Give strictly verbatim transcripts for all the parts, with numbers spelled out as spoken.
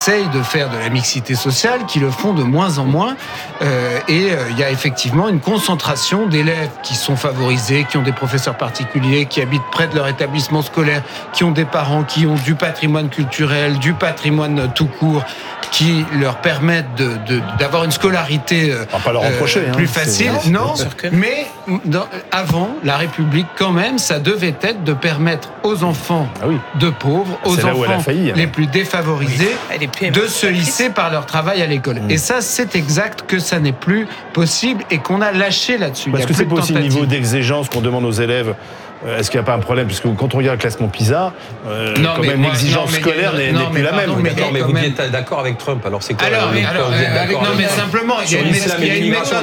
essayent de faire de la mixité sociale, qui le font de moins en moins. Euh, et il euh, y a effectivement une concentration d'élèves qui sont favorisés, qui ont des professeurs particuliers, qui habitent près de leur établissement scolaire, qui ont des parents qui ont du patrimoine culturel, du patrimoine tout court, qui leur permettent de, de, d'avoir une scolarité euh, pas leur reprocher, euh, plus hein, facile. c'est... Non, mais dans, avant, la République, quand même, ça devait être de permettre aux enfants ah oui. de pauvres, aux c'est enfants failli, les plus défavorisés, oui. de se hisser par leur travail à l'école. Mmh. Et ça, c'est exact que ça n'est plus possible et qu'on a lâché là-dessus. Parce que c'est pas aussi le niveau d'exigence qu'on demande aux élèves. Est-ce qu'il n'y a pas un problème ? Parce que quand on regarde le classement PISA, euh, non, quand même, moi, l'exigence non, scolaire n'est, non, n'est plus la pardon, même. Mais, d'accord, mais vous même... êtes d'accord avec Trump, alors c'est quoi alors, mais, alors, euh, avec, Non, mais simplement, il y a une, il y a une méthode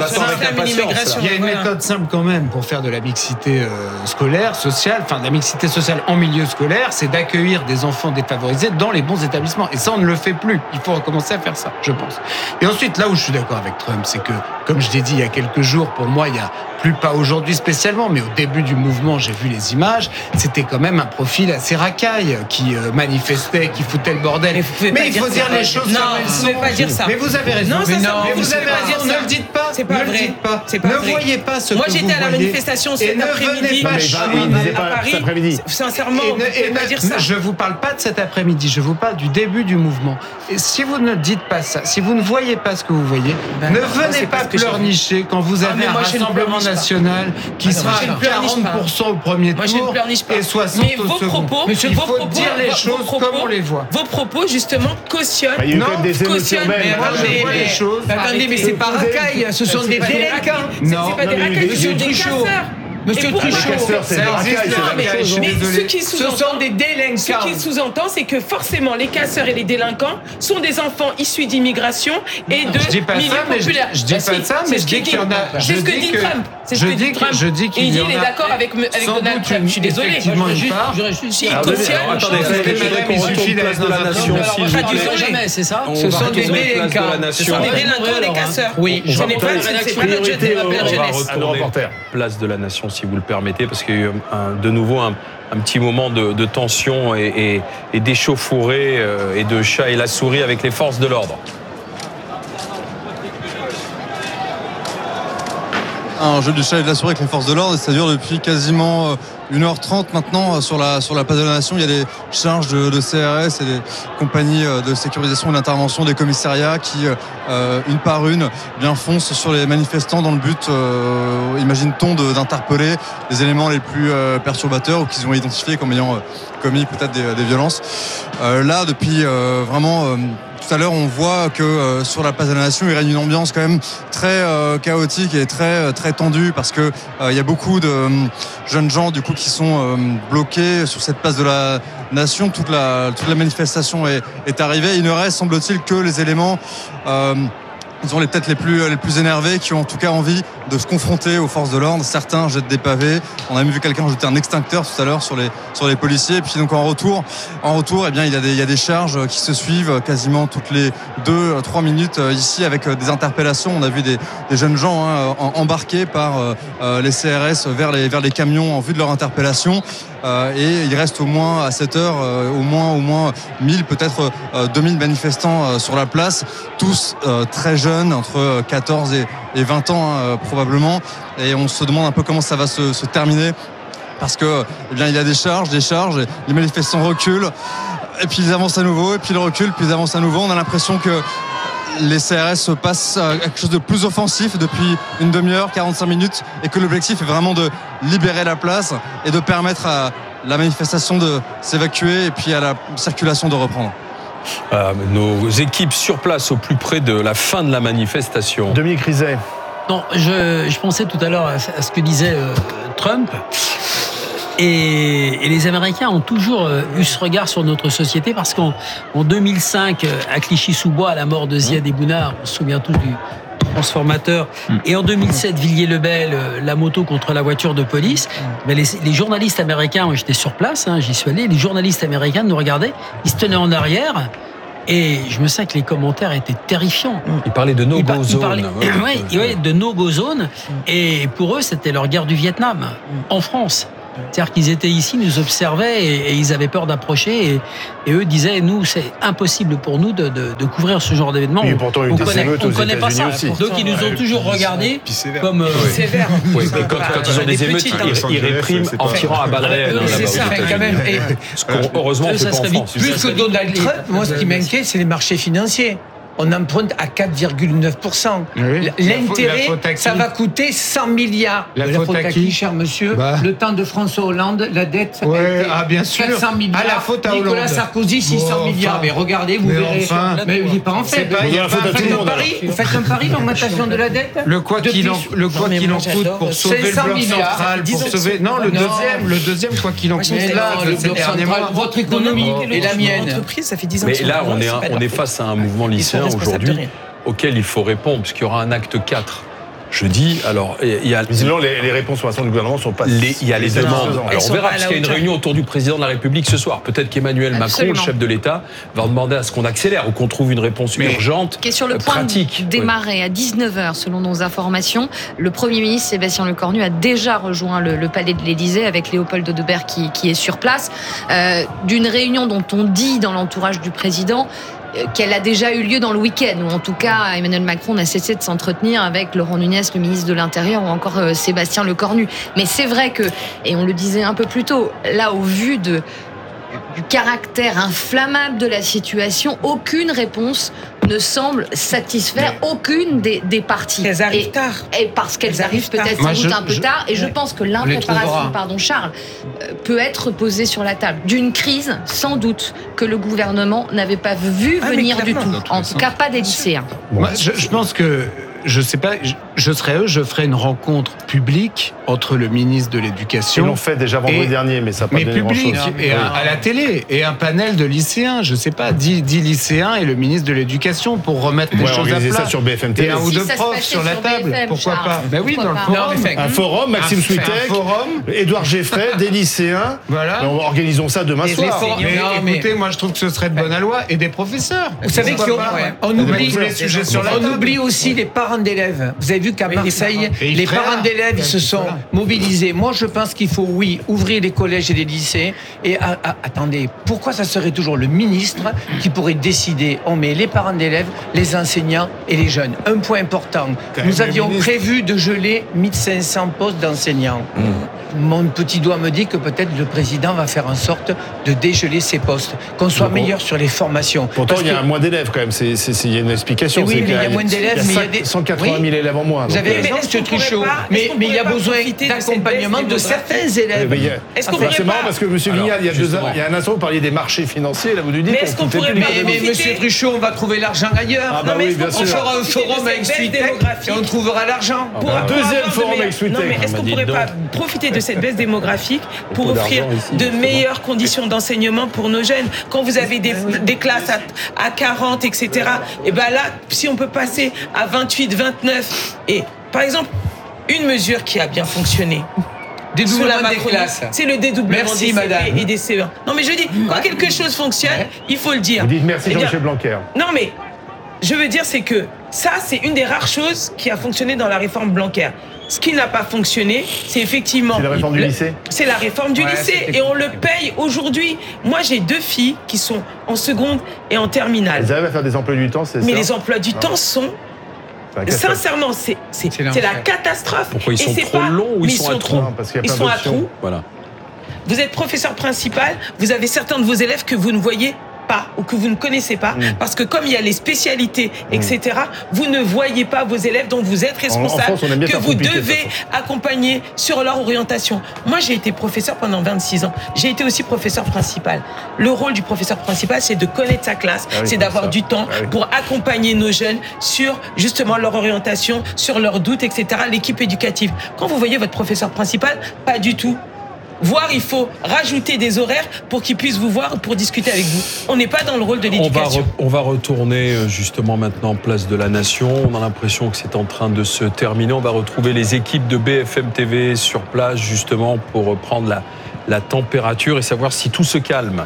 Il y a une méthode simple quand même pour faire de la mixité euh, scolaire, sociale, enfin de la mixité sociale en milieu scolaire, c'est d'accueillir des enfants défavorisés dans les bons établissements. Et ça, on ne le fait plus. Il faut recommencer à faire ça, je pense. Et ensuite, là où je suis d'accord avec Trump, c'est que, comme je l'ai dit il y a quelques jours, pour moi, il y a plus pas aujourd'hui spécialement, mais au début du mouvement, j'ai vu les images, c'était quand même un profil assez racaille qui euh, manifestait, qui foutait le bordel. Mais, mais il faut dire, dire les choses non, comme elles sont. Non, vous ne pouvez pas dire ça. Mais vous avez raison. Non, mais ça, non, ça, mais vous vous avez pas raison. dire Ne le dites pas. C'est pas ne vrai. le dites pas. C'est pas ne vrai. voyez pas ce Moi, que vous j'étais à la voyez. manifestation cet après-midi. Pas à Paris. Sincèrement, et ne, et ne, pas dire ça. Je vous parle pas de cet après-midi. Je vous parle du début du mouvement. Et si vous ne dites pas ça, si vous ne voyez pas ce que vous voyez, ben ne non, venez pas pleurnicher quand vous avez ah, un rassemblement national qui sera à quarante pour cent au premier moi, tour et soixante mais au vos second. Propos, Il vos faut propos, dire les choses propos, comme on les voit. Vos propos, justement, cautionnent. Bah, il y a eu non, des cautionnent. Mais attendez, mais, les choses. Attendez, mais c'est pas racaille. Ce sont des délinquants. Non, c'est pas des racailles, ce sont des casseurs. Monsieur Truchot, c'est non, mais, mais ce qui sous-entend des délinquants. Ce qui sous-entend, c'est que forcément, les casseurs et les délinquants sont des enfants issus d'immigration et de je dis pas milieux ça, mais populaires. Je, je dis bah, pas si, ça, mais je dis qu'il y en a. C'est ce que dit Trump. C'est ce que dit Trump. Je dis qu'il y en a. Et il dit il est d'accord avec Donald Trump. Je suis désolé. Effectivement, il part. Il cautionne. Attendez, je voudrais qu'on retourne place de la nation. Jamais, c'est ça. Ce sont des délinquants. Ce sont des délinquants, des casseurs. Oui, je n'ai pas notre jeunesse. On va retourner place de la nation, si vous le permettez, parce qu'il y a eu de nouveau un, un petit moment de, de tension et, et, et d'échauffourée euh, et de chat et la souris avec les forces de l'ordre. Un jeu du chat et de la souris avec les forces de l'ordre, et ça dure depuis quasiment une heure trente maintenant sur la, sur la place de la Nation. Il y a des charges de, de C R S et des compagnies de sécurisation et d'intervention des commissariats qui, euh, une par une, bien foncent sur les manifestants dans le but, euh, imagine-t-on, de, d'interpeller les éléments les plus euh, perturbateurs ou qu'ils ont identifiés comme ayant euh, commis peut-être des, des violences. Euh, là, depuis euh, vraiment... Euh, Tout à l'heure, on voit que euh, sur la place de la Nation, il règne une ambiance quand même très euh, chaotique et très très tendue parce que euh, il y a beaucoup de euh, jeunes gens du coup qui sont euh, bloqués sur cette place de la Nation. Toute la toute la manifestation est, est arrivée. Il ne reste, semble-t-il, que les éléments. Euh, Ils les peut-être les plus les plus énervés, qui ont en tout cas envie de se confronter aux forces de l'ordre. Certains jettent des pavés. On a même vu quelqu'un jeter un extincteur tout à l'heure sur les sur les policiers. Et puis donc en retour, en retour, eh bien il y a des il y a des charges qui se suivent quasiment toutes les deux trois minutes ici avec des interpellations. On a vu des des jeunes gens hein, embarqués par euh, les C R S vers les vers les camions en vue de leur interpellation. Euh, et il reste au moins à cette heure euh, au moins au moins mille peut-être euh, deux mille manifestants euh, sur la place, tous euh, très jeunes, entre quatorze et, et vingt ans hein, probablement, et on se demande un peu comment ça va se, se terminer parce que eh bien il y a des charges des charges les manifestants reculent et puis ils avancent à nouveau et puis ils reculent puis ils avancent à nouveau. On a l'impression que les C R S passent à quelque chose de plus offensif depuis une demi-heure, quarante-cinq minutes, et que l'objectif est vraiment de libérer la place et de permettre à la manifestation de s'évacuer et puis à la circulation de reprendre. Euh, nos équipes sur place au plus près de la fin de la manifestation. Dominique Rizet. Non, je, je pensais tout à l'heure à ce que disait euh, Trump. Et, et les Américains ont toujours euh, eu ce regard sur notre société parce qu'en en deux mille cinq, euh, à Clichy-sous-Bois, à la mort de Ziad Ebouna, on se souvient tous du transformateur, et en deux mille sept, Villiers-le-Bel, euh, la moto contre la voiture de police, ben les, les journalistes américains, moi j'étais sur place, hein, j'y suis allé, les journalistes américains nous regardaient, ils se tenaient en arrière. Et je me sais que les commentaires étaient terrifiants. Ils parlaient de no-go ils, zone. Ils parlaient, ouais, ouais, de no-go zone. Et pour eux, c'était leur guerre du Vietnam, en France. C'est-à-dire qu'ils étaient ici, nous observaient et, et ils avaient peur d'approcher et, et eux disaient, nous, c'est impossible pour nous de, de, de couvrir ce genre d'événement. Et pourtant, on ne connaît pas ça. Aussi. Donc ils nous ont ouais, toujours regardés comme euh, oui. sévères. Oui, mais quand, quand ils ont des émeutes, ils, ils répriment en tirant à balles réelles. C'est ça, quand même. Heureusement, on fait pas en France. Plus que Donald Trump, moi, ce qui m'inquiète, c'est les marchés financiers. On emprunte à quatre virgule neuf pour cent. Oui. L'intérêt, ça va coûter cent milliards. La, la faute, faute à qui, cher monsieur bah. Le temps de François Hollande, la dette, ouais, ah, bien sûr. quatre cents milliards. À la faute à Hollande. Nicolas Sarkozy, six cents oh, milliards. Enfin, mais regardez, vous mais verrez. Enfin, mais il n'est pas en fait. Pas, vous, y a faites un pari, vous faites un pari d'augmentation de la dette. Le quoi qu'il en, le quoi qu'il en coûte pour sauver le bloc central, pour sauver. Non, le deuxième, le deuxième quoi qu'il en coûte. Là, le bloc central, votre économie et la mienne. Ça fait dix ans. Mais là, on est face à un mouvement lycéen aujourd'hui auquel il faut répondre, puisqu'il y aura un acte quatre. Je dis, alors, il y a... Sinon, les, les réponses sur du gouvernement ne sont pas... Les, il y a les demandes. Alors, on verra, parce qu'il y a une réunion autour du président de la République ce soir. Peut-être qu'Emmanuel Macron, le chef de l'État, va demander à ce qu'on accélère ou qu'on trouve une réponse Mais urgente, qui est sur le point pratique. de démarrer à dix-neuf heures, selon nos informations. Le Premier ministre, Sébastien Lecornu, a déjà rejoint le, le palais de l'Élysée avec Léopold Debert qui, qui est sur place. Euh, d'une réunion dont on dit dans l'entourage du président qu'elle a déjà eu lieu dans le week-end, ou en tout cas Emmanuel Macron n'a cessé de s'entretenir avec Laurent Nunez, le ministre de l'Intérieur, ou encore euh, Sébastien Lecornu. Mais c'est vrai que, et on le disait un peu plus tôt, là au vu de, du caractère inflammable de la situation, aucune réponse ne semble satisfaire mais aucune des, des parties. Elles arrivent et, tard. Et parce qu'elles arrivent peut-être sans doute un peu je, tard. Et ouais. je pense que l'impréparation, pardon Charles, euh, peut être posée sur la table d'une crise, sans doute, que le gouvernement n'avait pas vu ah, venir du tout. En tout cas, pas des lycéens. Moi, je, je pense que je sais pas, je, je serais eux, je ferais une rencontre publique entre le ministre de l'Éducation. Ils l'ont fait déjà vendredi et, dernier, mais ça n'a pas donné public, grand-chose. Et à, à la télé, et un panel de lycéens, je sais pas, dix, dix lycéens et le ministre de l'Éducation pour remettre les ouais, choses à plat. ça sur B F M T V. Et un ou deux si profs sur la sur table. B F M, Pourquoi Charles. pas Ben oui, Pourquoi dans pas. le forum. Non, un forum, Maxime Switek, Édouard Geffray, des lycéens. Voilà. Et on organisons ça demain soir. Mais écoutez, moi je trouve que ce serait de bonne loi et des professeurs. Vous savez qu'on oublie aussi les parents d'élèves. Vous avez vu qu'à Marseille, les parents d'élèves se sont mobilisés. Moi, je pense qu'il faut, oui, ouvrir les collèges et les lycées. Et à, à, attendez, pourquoi ça serait toujours le ministre qui pourrait décider? On met les parents d'élèves, les enseignants et les jeunes. Un point important, nous avions prévu de geler mille cinq cents postes d'enseignants. Mmh. Mon petit doigt me dit que peut-être le président va faire en sorte de dégeler ces postes, qu'on soit meilleur sur les formations. Pourtant, il y a que... moins d'élèves quand même, il y a une explication. Oui, mais il y a moins d'élèves, mais il y a des... cent quatre-vingt mille oui. élèves en moins. Vous avez raison, M. Truchot, mais il y a besoin d'accompagnement de certains élèves. Est-ce qu'on c'est marrant parce que M. Vignal, il y a deux ans, il y a un instant, vous parliez des marchés financiers, là vous nous dites mais est-ce qu'on pourrait pas mais M. Truchot, on va trouver l'argent ailleurs. Ah bah oui, bien sûr. On fera un forum avec Switek et on trouvera l'argent. Un deuxième forum avec Switek. Non, mais est-ce qu'on pourrait pas profiter de cette baisse démographique pour offrir de meilleures conditions d'enseignement pour nos jeunes? Quand vous avez des, des classes à, à quarante, et cetera, et ben là, si on peut passer à vingt-huit, vingt-neuf, et par exemple, une mesure qui a bien fonctionné, dédoublement des classes. C'est le dédoublement merci, des C P et des C E un. Non mais je dis, quand quelque chose fonctionne, ouais. il faut le dire. Vous dites merci Jean-Michel Blanquer. Non mais, je veux dire, c'est que ça, c'est une des rares choses qui a fonctionné dans la réforme Blanquer. Ce qui n'a pas fonctionné, c'est effectivement... C'est la réforme du le, lycée C'est la réforme du ouais, lycée. Et on le paye aujourd'hui. Moi, j'ai deux filles qui sont en seconde et en terminale. Elles arrivent à faire des emplois du temps, c'est ça? Mais les emplois du non. temps sont... Sincèrement, c'est, c'est, c'est, c'est la catastrophe. Pourquoi ils sont trop pas, longs ou ils sont à trous? Ils sont à trous. Voilà. Vous êtes professeur principal, vous avez certains de vos élèves que vous ne voyez pas ou que vous ne connaissez pas, mmh. parce que comme il y a les spécialités, et cetera, mmh. vous ne voyez pas vos élèves dont vous êtes responsable, en, en France, que vous devez accompagner sur leur orientation. Moi, j'ai été professeur pendant vingt-six ans. J'ai été aussi professeur principal. Le rôle du professeur principal, c'est de connaître sa classe, ah oui, c'est d'avoir ça. du temps ah oui. pour accompagner nos jeunes sur justement leur orientation, sur leurs doutes, et cetera, l'équipe éducative. Quand vous voyez votre professeur principal, pas du tout. Voire il faut rajouter des horaires pour qu'ils puissent vous voir, pour discuter avec vous. On n'est pas dans le rôle de l'éducation. On va, re, on va retourner justement maintenant place de la Nation. On a l'impression que c'est en train de se terminer. On va retrouver les équipes de B F M T V sur place justement pour prendre la, la température et savoir si tout se calme.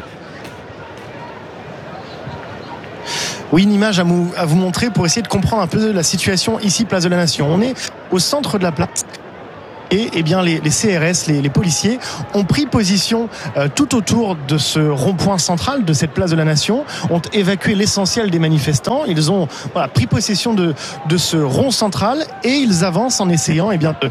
Oui, une image à vous, à vous montrer pour essayer de comprendre un peu la situation ici, place de la Nation. On est au centre de la place. Et eh bien, les, les C R S, les, les policiers, ont pris position euh, tout autour de ce rond-point central de cette place de la Nation, ont évacué l'essentiel des manifestants. Ils ont voilà, pris possession de, de ce rond central et ils avancent en essayant eh bien, de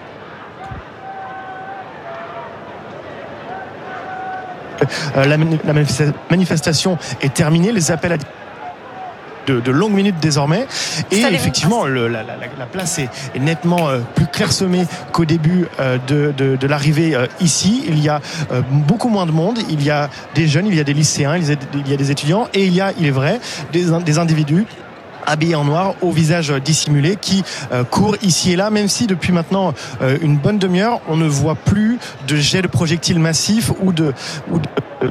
Euh, la, la manifestation est terminée, les appels à De, de longues minutes désormais et effectivement le, la, la, la place est, est nettement euh, plus clairsemée qu'au début euh, de, de, de l'arrivée euh, ici. Il y a euh, beaucoup moins de monde, il y a des jeunes, il y a des lycéens, il y a, il y a des étudiants et il y a, il est vrai, des, des individus habillés en noir, au visage dissimulé, qui euh, courent ici et là, même si depuis maintenant euh, une bonne demi-heure, on ne voit plus de jets de projectiles massifs ou de... Ou de euh,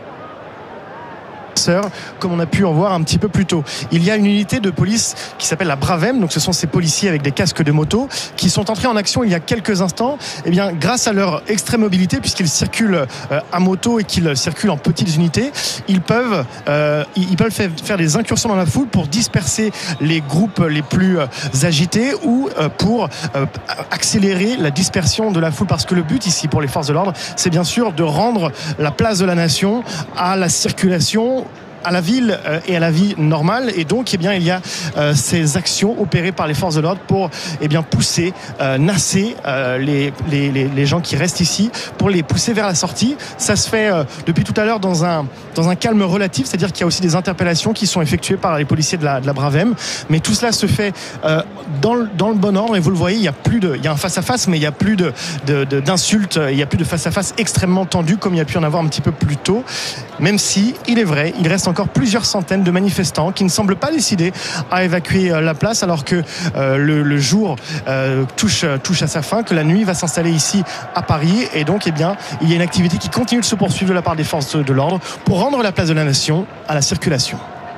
comme on a pu en voir un petit peu plus tôt. Il y a une unité de police qui s'appelle la Bravem, donc ce sont ces policiers avec des casques de moto qui sont entrés en action il y a quelques instants. Eh bien, grâce à leur extrême mobilité, puisqu'ils circulent euh, à moto et qu'ils circulent en petites unités, ils peuvent, euh, ils peuvent faire des incursions dans la foule pour disperser les groupes les plus euh, agités ou euh, pour euh, accélérer la dispersion de la foule. Parce que le but ici pour les forces de l'ordre, c'est bien sûr de rendre la place de la Nation à la circulation, à la ville et à la vie normale, et donc eh bien il y a euh, ces actions opérées par les forces de l'ordre pour eh bien pousser, euh, nasser euh, les, les, les, les gens qui restent ici, pour les pousser vers la sortie. Ça se fait euh, depuis tout à l'heure dans un, dans un calme relatif, c'est-à-dire qu'il y a aussi des interpellations qui sont effectuées par les policiers de la, de la Bravem, mais tout cela se fait euh, dans, le, dans le bon ordre, et vous le voyez, il y a plus de, il y a un face-à-face, mais il y a plus de, de, de, d'insultes, il y a plus de face-à-face extrêmement tendu comme il y a pu en avoir un petit peu plus tôt, même si il est vrai, il reste encore plusieurs centaines de manifestants qui ne semblent pas décidés à évacuer la place, alors que euh, le, le jour euh, touche, touche à sa fin, que la nuit va s'installer ici à Paris, et donc eh bien, il y a une activité qui continue de se poursuivre de la part des forces de l'ordre pour rendre la place de la Nation à la circulation.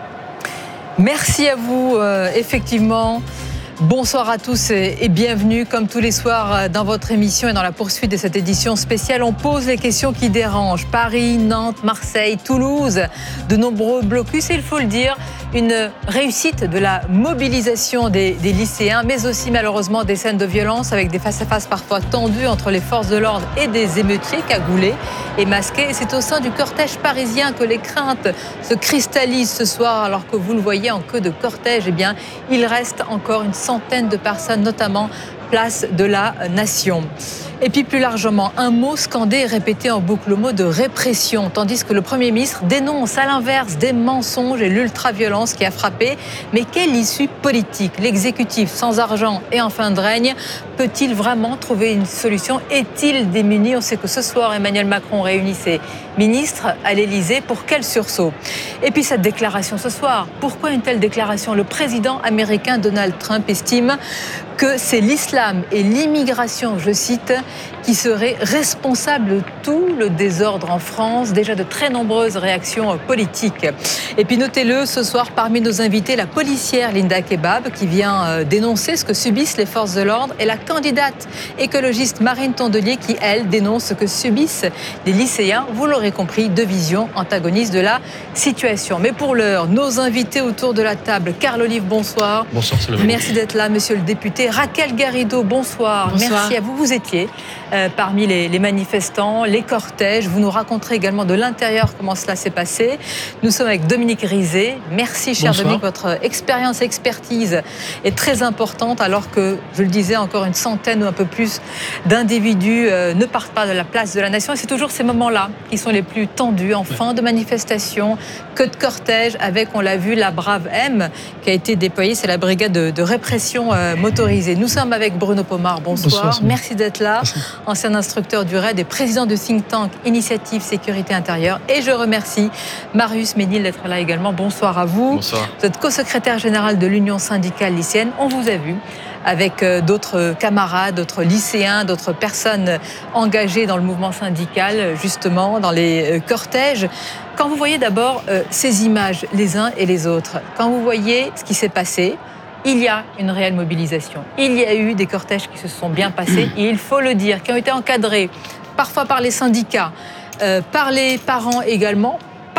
Merci à vous, euh, effectivement. Bonsoir à tous et bienvenue, comme tous les soirs dans votre émission et dans la poursuite de cette édition spéciale. On pose les questions qui dérangent. Paris, Nantes, Marseille, Toulouse, de nombreux blocus, et il faut le dire, une réussite de la mobilisation des, des lycéens, mais aussi malheureusement des scènes de violence avec des face-à-face parfois tendus entre les forces de l'ordre et des émeutiers cagoulés et masqués. Et c'est au sein du cortège parisien que les craintes se cristallisent ce soir, alors que vous le voyez en queue de cortège, eh bien, il reste encore une centaine de personnes, notamment place de la Nation. Et puis plus largement, un mot scandé et répété en boucle, le mot de répression, tandis que le Premier ministre dénonce à l'inverse des mensonges et l'ultra-violence qui a frappé. Mais quelle issue politique? L'exécutif sans argent et en fin de règne peut-il vraiment trouver une solution? Est-il démuni? On sait que ce soir, Emmanuel Macron réunit ses ministres à l'Élysée. Pour quel sursaut? Et puis cette déclaration ce soir. Pourquoi une telle déclaration? Le président américain Donald Trump estime que c'est l'islam et l'immigration, je cite, qui seraient responsables de tout le désordre en France. Déjà de très nombreuses réactions politiques. Et puis notez-le, ce soir, parmi nos invités, la policière Linda Kebab, qui vient dénoncer ce que subissent les forces de l'ordre, et la candidate écologiste Marine Tondelier, qui, elle, dénonce ce que subissent les lycéens. Vous l'aurez compris, deux visions antagonistes de la situation. Mais pour l'heure, nos invités autour de la table. Carl Olive, bonsoir. Bonsoir, Salomé. Merci d'être là, monsieur le député. Raquel Garrido, bonsoir. Bonsoir. Merci à vous. Vous étiez euh, parmi les, les manifestants, les cortèges. Vous nous raconterez également de l'intérieur comment cela s'est passé. Nous sommes avec Dominique Rizet. Merci, cher Bonsoir. Dominique. Votre expérience et expertise est très importante, alors que, je le disais, encore une centaine ou un peu plus d'individus euh, ne partent pas de la place de la Nation. Et c'est toujours ces moments-là qui sont les plus tendus, en fin de manifestation, que de cortège, avec, on l'a vu, la Brave M qui a été déployée. C'est la brigade de, de répression euh, motorisée. Nous sommes avec Bruno Pomar. Bonsoir. Bonsoir. Merci d'être là. Merci. Ancien instructeur du R A I D et président du think tank Initiative Sécurité Intérieure. Et je remercie Marius Ménil d'être là également. Bonsoir à vous. Bonsoir. Vous êtes co-secrétaire général de l'Union syndicale lycéenne. On vous a vu avec d'autres camarades, d'autres lycéens, d'autres personnes engagées dans le mouvement syndical, justement, dans les cortèges. Quand vous voyez d'abord ces images, les uns et les autres, quand vous voyez ce qui s'est passé, il y a une réelle mobilisation. Il y a eu des cortèges qui se sont bien passés, et il faut le dire, qui ont été encadrés parfois par les syndicats, euh, par les parents également,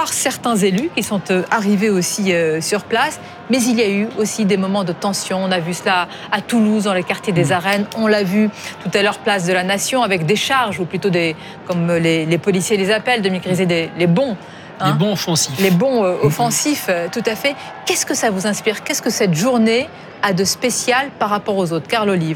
par certains élus qui sont arrivés aussi sur place. Mais il y a eu aussi des moments de tension. On a vu cela à Toulouse, dans les quartiers des Arènes. On l'a vu tout à l'heure, place de la Nation, avec des charges, ou plutôt des, comme les, les policiers les appellent, de Grisé, des les bons. Hein, les bons offensifs. Les bons euh, offensifs, euh, tout à fait. Qu'est-ce que ça vous inspire? Qu'est-ce que cette journée a de spécial par rapport aux autres? Carl Olive.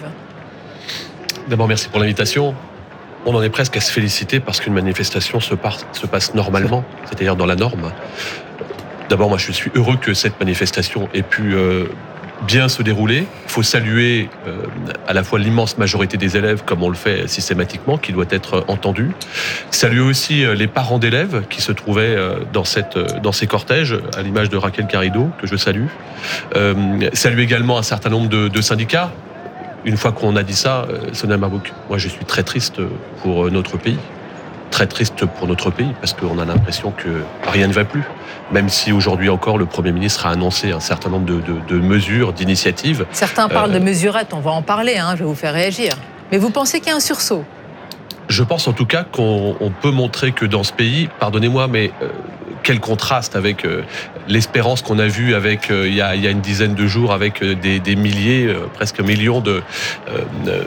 D'abord, merci pour l'invitation. On en est presque à se féliciter parce qu'une manifestation se, part, se passe normalement, c'est-à-dire dans la norme. D'abord, moi, je suis heureux que cette manifestation ait pu euh, bien se dérouler. Il faut saluer euh, à la fois l'immense majorité des élèves, comme on le fait systématiquement, qui doit être entendu. Saluer aussi les parents d'élèves qui se trouvaient euh, dans, cette, dans ces cortèges, à l'image de Raquel Garrido, que je salue. Euh, saluer également un certain nombre de, de syndicats. Une fois qu'on a dit ça, Sonia Mabrouk, moi, je suis très triste pour notre pays. Très triste pour notre pays, parce qu'on a l'impression que rien ne va plus. Même si aujourd'hui encore, le Premier ministre a annoncé un certain nombre de, de, de mesures, d'initiatives. Certains parlent euh, de mesurettes, on va en parler, hein, je vais vous faire réagir. Mais vous pensez qu'il y a un sursaut? Je pense en tout cas qu'on on peut montrer que dans ce pays, pardonnez-moi, mais euh, quel contraste avec euh, l'espérance qu'on a vue avec, euh, il, y a, il y a une dizaine de jours avec euh, des, des milliers, euh, presque millions de... Euh, euh,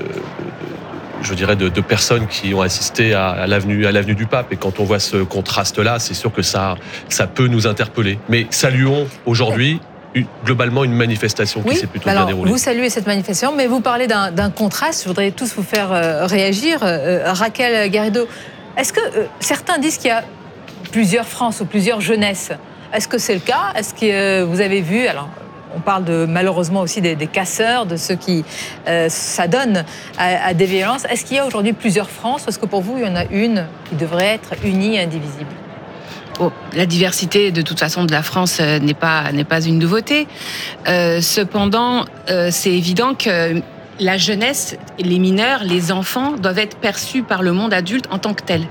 je dirais, de, de personnes qui ont assisté à, à l'avenue, à l'avenue du Pape. Et quand on voit ce contraste-là, c'est sûr que ça, ça peut nous interpeller. Mais saluons aujourd'hui une, globalement une manifestation oui, qui s'est plutôt alors, bien déroulée. Vous saluez cette manifestation, mais vous parlez d'un, d'un contraste. Je voudrais tous vous faire euh, réagir. Euh, Raquel Garrido, est-ce que euh, certains disent qu'il y a plusieurs France ou plusieurs jeunesses? Est-ce que c'est le cas? Est-ce que euh, vous avez vu... alors, on parle de, malheureusement aussi des, des casseurs, de ceux qui euh, s'adonnent à, à des violences. Est-ce qu'il y a aujourd'hui plusieurs France? Est-ce que pour vous, il y en a une qui devrait être unie et indivisible? Oh, la diversité, de toute façon, de la France euh, n'est pas, n'est pas une nouveauté. Euh, cependant, euh, c'est évident que la jeunesse, les mineurs, les enfants doivent être perçus par le monde adulte en tant que tels.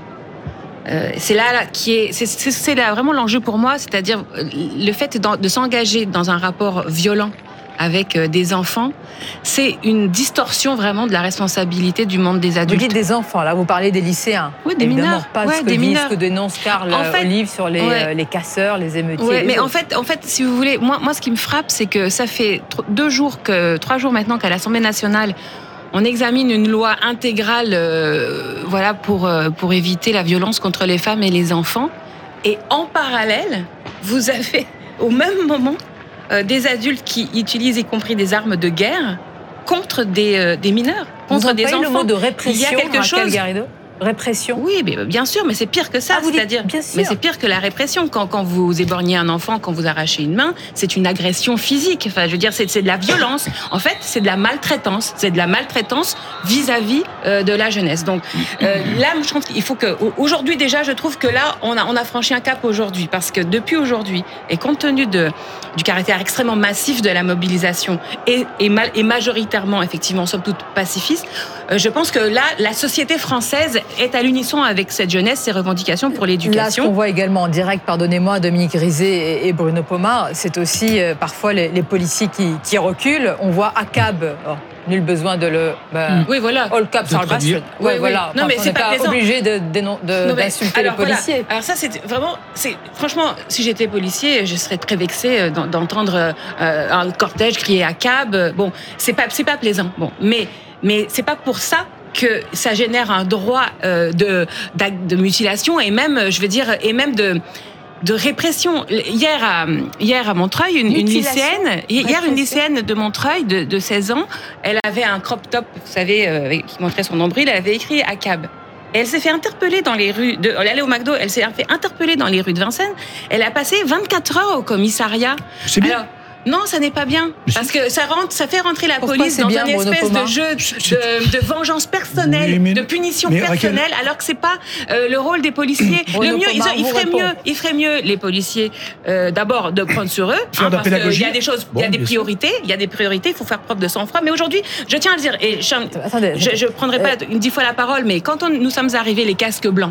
Euh, c'est là, là qui est, c'est, c'est, c'est là vraiment l'enjeu pour moi, c'est-à-dire le fait de, de s'engager dans un rapport violent avec des enfants, c'est une distorsion vraiment de la responsabilité du monde des adultes. Vous dites des enfants, là, vous parlez des lycéens. Oui, des évidemment, mineurs. Pas ouais, ce que des dit, mineurs. Ce que dénonce Carl en fait, Olive sur les, ouais. les casseurs, les émeutiers. Ouais, les mais autres. en fait, en fait, si vous voulez, moi, moi, ce qui me frappe, c'est que ça fait deux jours, que trois jours maintenant qu'à l'Assemblée nationale, on examine une loi intégrale, euh, voilà, pour euh, pour éviter la violence contre les femmes et les enfants. Et en parallèle, vous avez au même moment euh, des adultes qui utilisent, y compris des armes de guerre, contre des euh, des mineurs, contre vous des enfants. Le mot de répression, il y a quelque Raquel chose. Garrido. Répression. Oui, mais bien sûr, mais c'est pire que ça. Ah, vous c'est-à-dire, dites, bien sûr. mais c'est pire que la répression. Quand, quand vous éborgnez un enfant, quand vous arrachez une main, c'est une agression physique. Enfin, je veux dire, c'est, c'est de la violence. En fait, c'est de la maltraitance. C'est de la maltraitance vis-à-vis euh, de la jeunesse. Donc euh, là, je pense qu'il faut que aujourd'hui déjà, je trouve que là, on a on a franchi un cap aujourd'hui, parce que depuis aujourd'hui, et compte tenu de du caractère extrêmement massif de la mobilisation et et, mal, et majoritairement, effectivement, somme toute pacifiste, euh, je pense que là, la société française est à l'unisson avec cette jeunesse, ses revendications pour l'éducation. Là, ce qu'on voit également en direct, pardonnez-moi, Dominique Rizet et Bruno Pomar, c'est aussi euh, parfois les, les policiers qui, qui reculent. On voit A C A B. Oh, nul besoin de le. Ben, oui, voilà. All cap sur le bastion. Oui, oui, voilà. Non, mais on c'est n'est pas, pas obligé de, de, de, non, mais, d'insulter alors, les policiers. Voilà. Alors ça, c'est vraiment, c'est franchement, si j'étais policier, je serais très vexée d'entendre euh, un cortège crier A C A B. Bon, c'est pas, c'est pas plaisant. Bon, mais, mais c'est pas pour ça que ça génère un droit euh, de, de mutilation et même, je veux dire, et même de de répression. Hier à, hier à Montreuil, une, une lycéenne, hier une lycéenne de Montreuil de, de seize ans, elle avait un crop top, vous savez, euh, qui montrait son nombril, elle avait écrit A C A B. Et elle s'est fait interpeller dans les rues de, elle allait au McDo, elle s'est fait interpeller dans les rues de Vincennes. Elle a passé vingt-quatre heures au commissariat. C'est bien. Alors, non, ça n'est pas bien, parce que ça rentre, ça fait rentrer la Pourquoi police dans bien, une espèce de jeu de, de vengeance personnelle, oui, mais, de punition personnelle, Raquel, alors que c'est pas euh, le rôle des policiers. Le mieux, ils, ils feraient mieux, ils feraient mieux les policiers euh, d'abord de prendre sur eux, hein, parce qu'il y a des choses, il bon, y a des priorités, il y a des priorités, il faut faire preuve de sang-froid. Mais aujourd'hui, je tiens à le dire, et je, Attendez, je, je prendrai pas une dix fois la parole, mais quand on, nous sommes arrivés les casques blancs.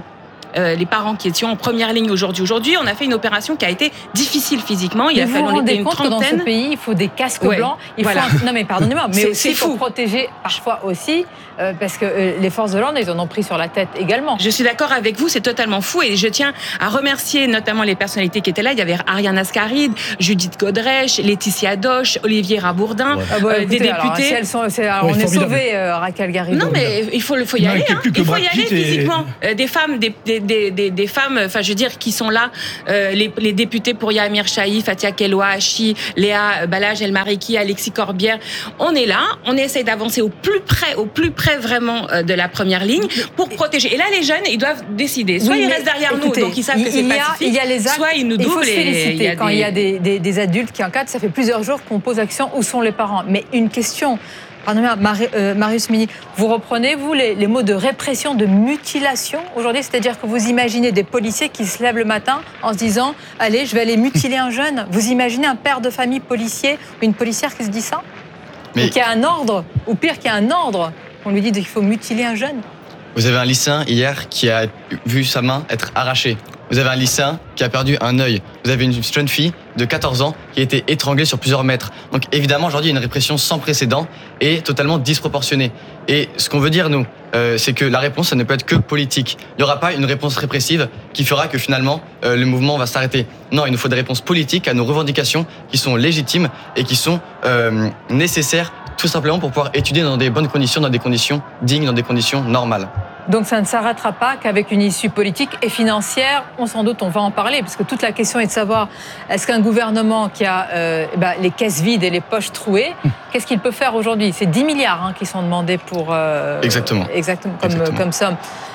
euh, les parents qui étions en première ligne aujourd'hui. Aujourd'hui, on a fait une opération qui a été difficile physiquement. Il mais a vous fallu vous rendez une compte trentaine. que dans ce pays, il faut des casques ouais, blancs. Il voilà. faut un... Non mais pardonnez-moi, mais c'est, aussi c'est pour protéger parfois aussi, euh, parce que euh, les forces de l'ordre, ils en ont pris sur la tête également. Je suis d'accord avec vous, c'est totalement fou et je tiens à remercier notamment les personnalités qui étaient là. Il y avait Ariane Ascaride, Judith Godrèche, Laetitia Doche, Olivier Rabourdin, ouais. ah bah, euh, écoutez, des alors, députés. Si elles sont, c'est, alors, ouais, on est sauvés, euh, Raquel Garrido. Non mais il faut, faut y non, aller. Hein. Il faut y aller physiquement. Et... Euh, des femmes, des, des, des, des, des femmes, enfin je veux dire, qui sont là. Euh, les, les députés pour Yamir Chahi, Fatia Keloachi, Léa Balaj, El Mariki, Alexis Corbière. On est là, on essaye d'avancer au plus près, au plus près vraiment de la première ligne pour protéger. Et là, les jeunes, ils doivent décider. Soit oui, ils restent derrière écoutez, nous, donc ils savent que c'est il y a, pacifique. Il y a les actes, soit ils nous doublent. Il faut se féliciter il y a quand des... il y a des, des, des adultes qui encadrent. Ça fait plusieurs jours qu'on pose l'action. Où sont les parents ? Mais une question. Pardonnez-moi, Mari, euh, Marius Mini, vous reprenez, vous, les, les mots de répression, de mutilation aujourd'hui ? C'est-à-dire que vous imaginez des policiers qui se lèvent le matin en se disant « Allez, je vais aller mutiler un jeune ». Vous imaginez un père de famille policier ou une policière qui se dit ça ? Mais... Ou qui a un ordre, ou pire, qui a un ordre, on lui dit qu'il faut mutiler un jeune ? Vous avez un lycéen hier qui a vu sa main être arrachée. Vous avez un lycéen qui a perdu un œil. Vous avez une jeune fille de quatorze ans qui a été étranglée sur plusieurs mètres. Donc évidemment, aujourd'hui, il y a une répression sans précédent et totalement disproportionnée. Et ce qu'on veut dire, nous, euh, c'est que la réponse, ça ne peut être que politique. Il n'y aura pas une réponse répressive qui fera que finalement, euh, le mouvement va s'arrêter. Non, il nous faut des réponses politiques à nos revendications qui sont légitimes et qui sont euh, nécessaires tout simplement pour pouvoir étudier dans des bonnes conditions, dans des conditions dignes, dans des conditions normales. Donc ça ne s'arrêtera pas qu'avec une issue politique et financière. On sans doute, on va en parler, parce que toute la question est de savoir, est-ce qu'un gouvernement qui a euh, bah, les caisses vides et les poches trouées, qu'est-ce qu'il peut faire aujourd'hui ? C'est dix milliards hein, qui sont demandés pour... Euh, exactement. Exactement, comme, exactement. comme somme.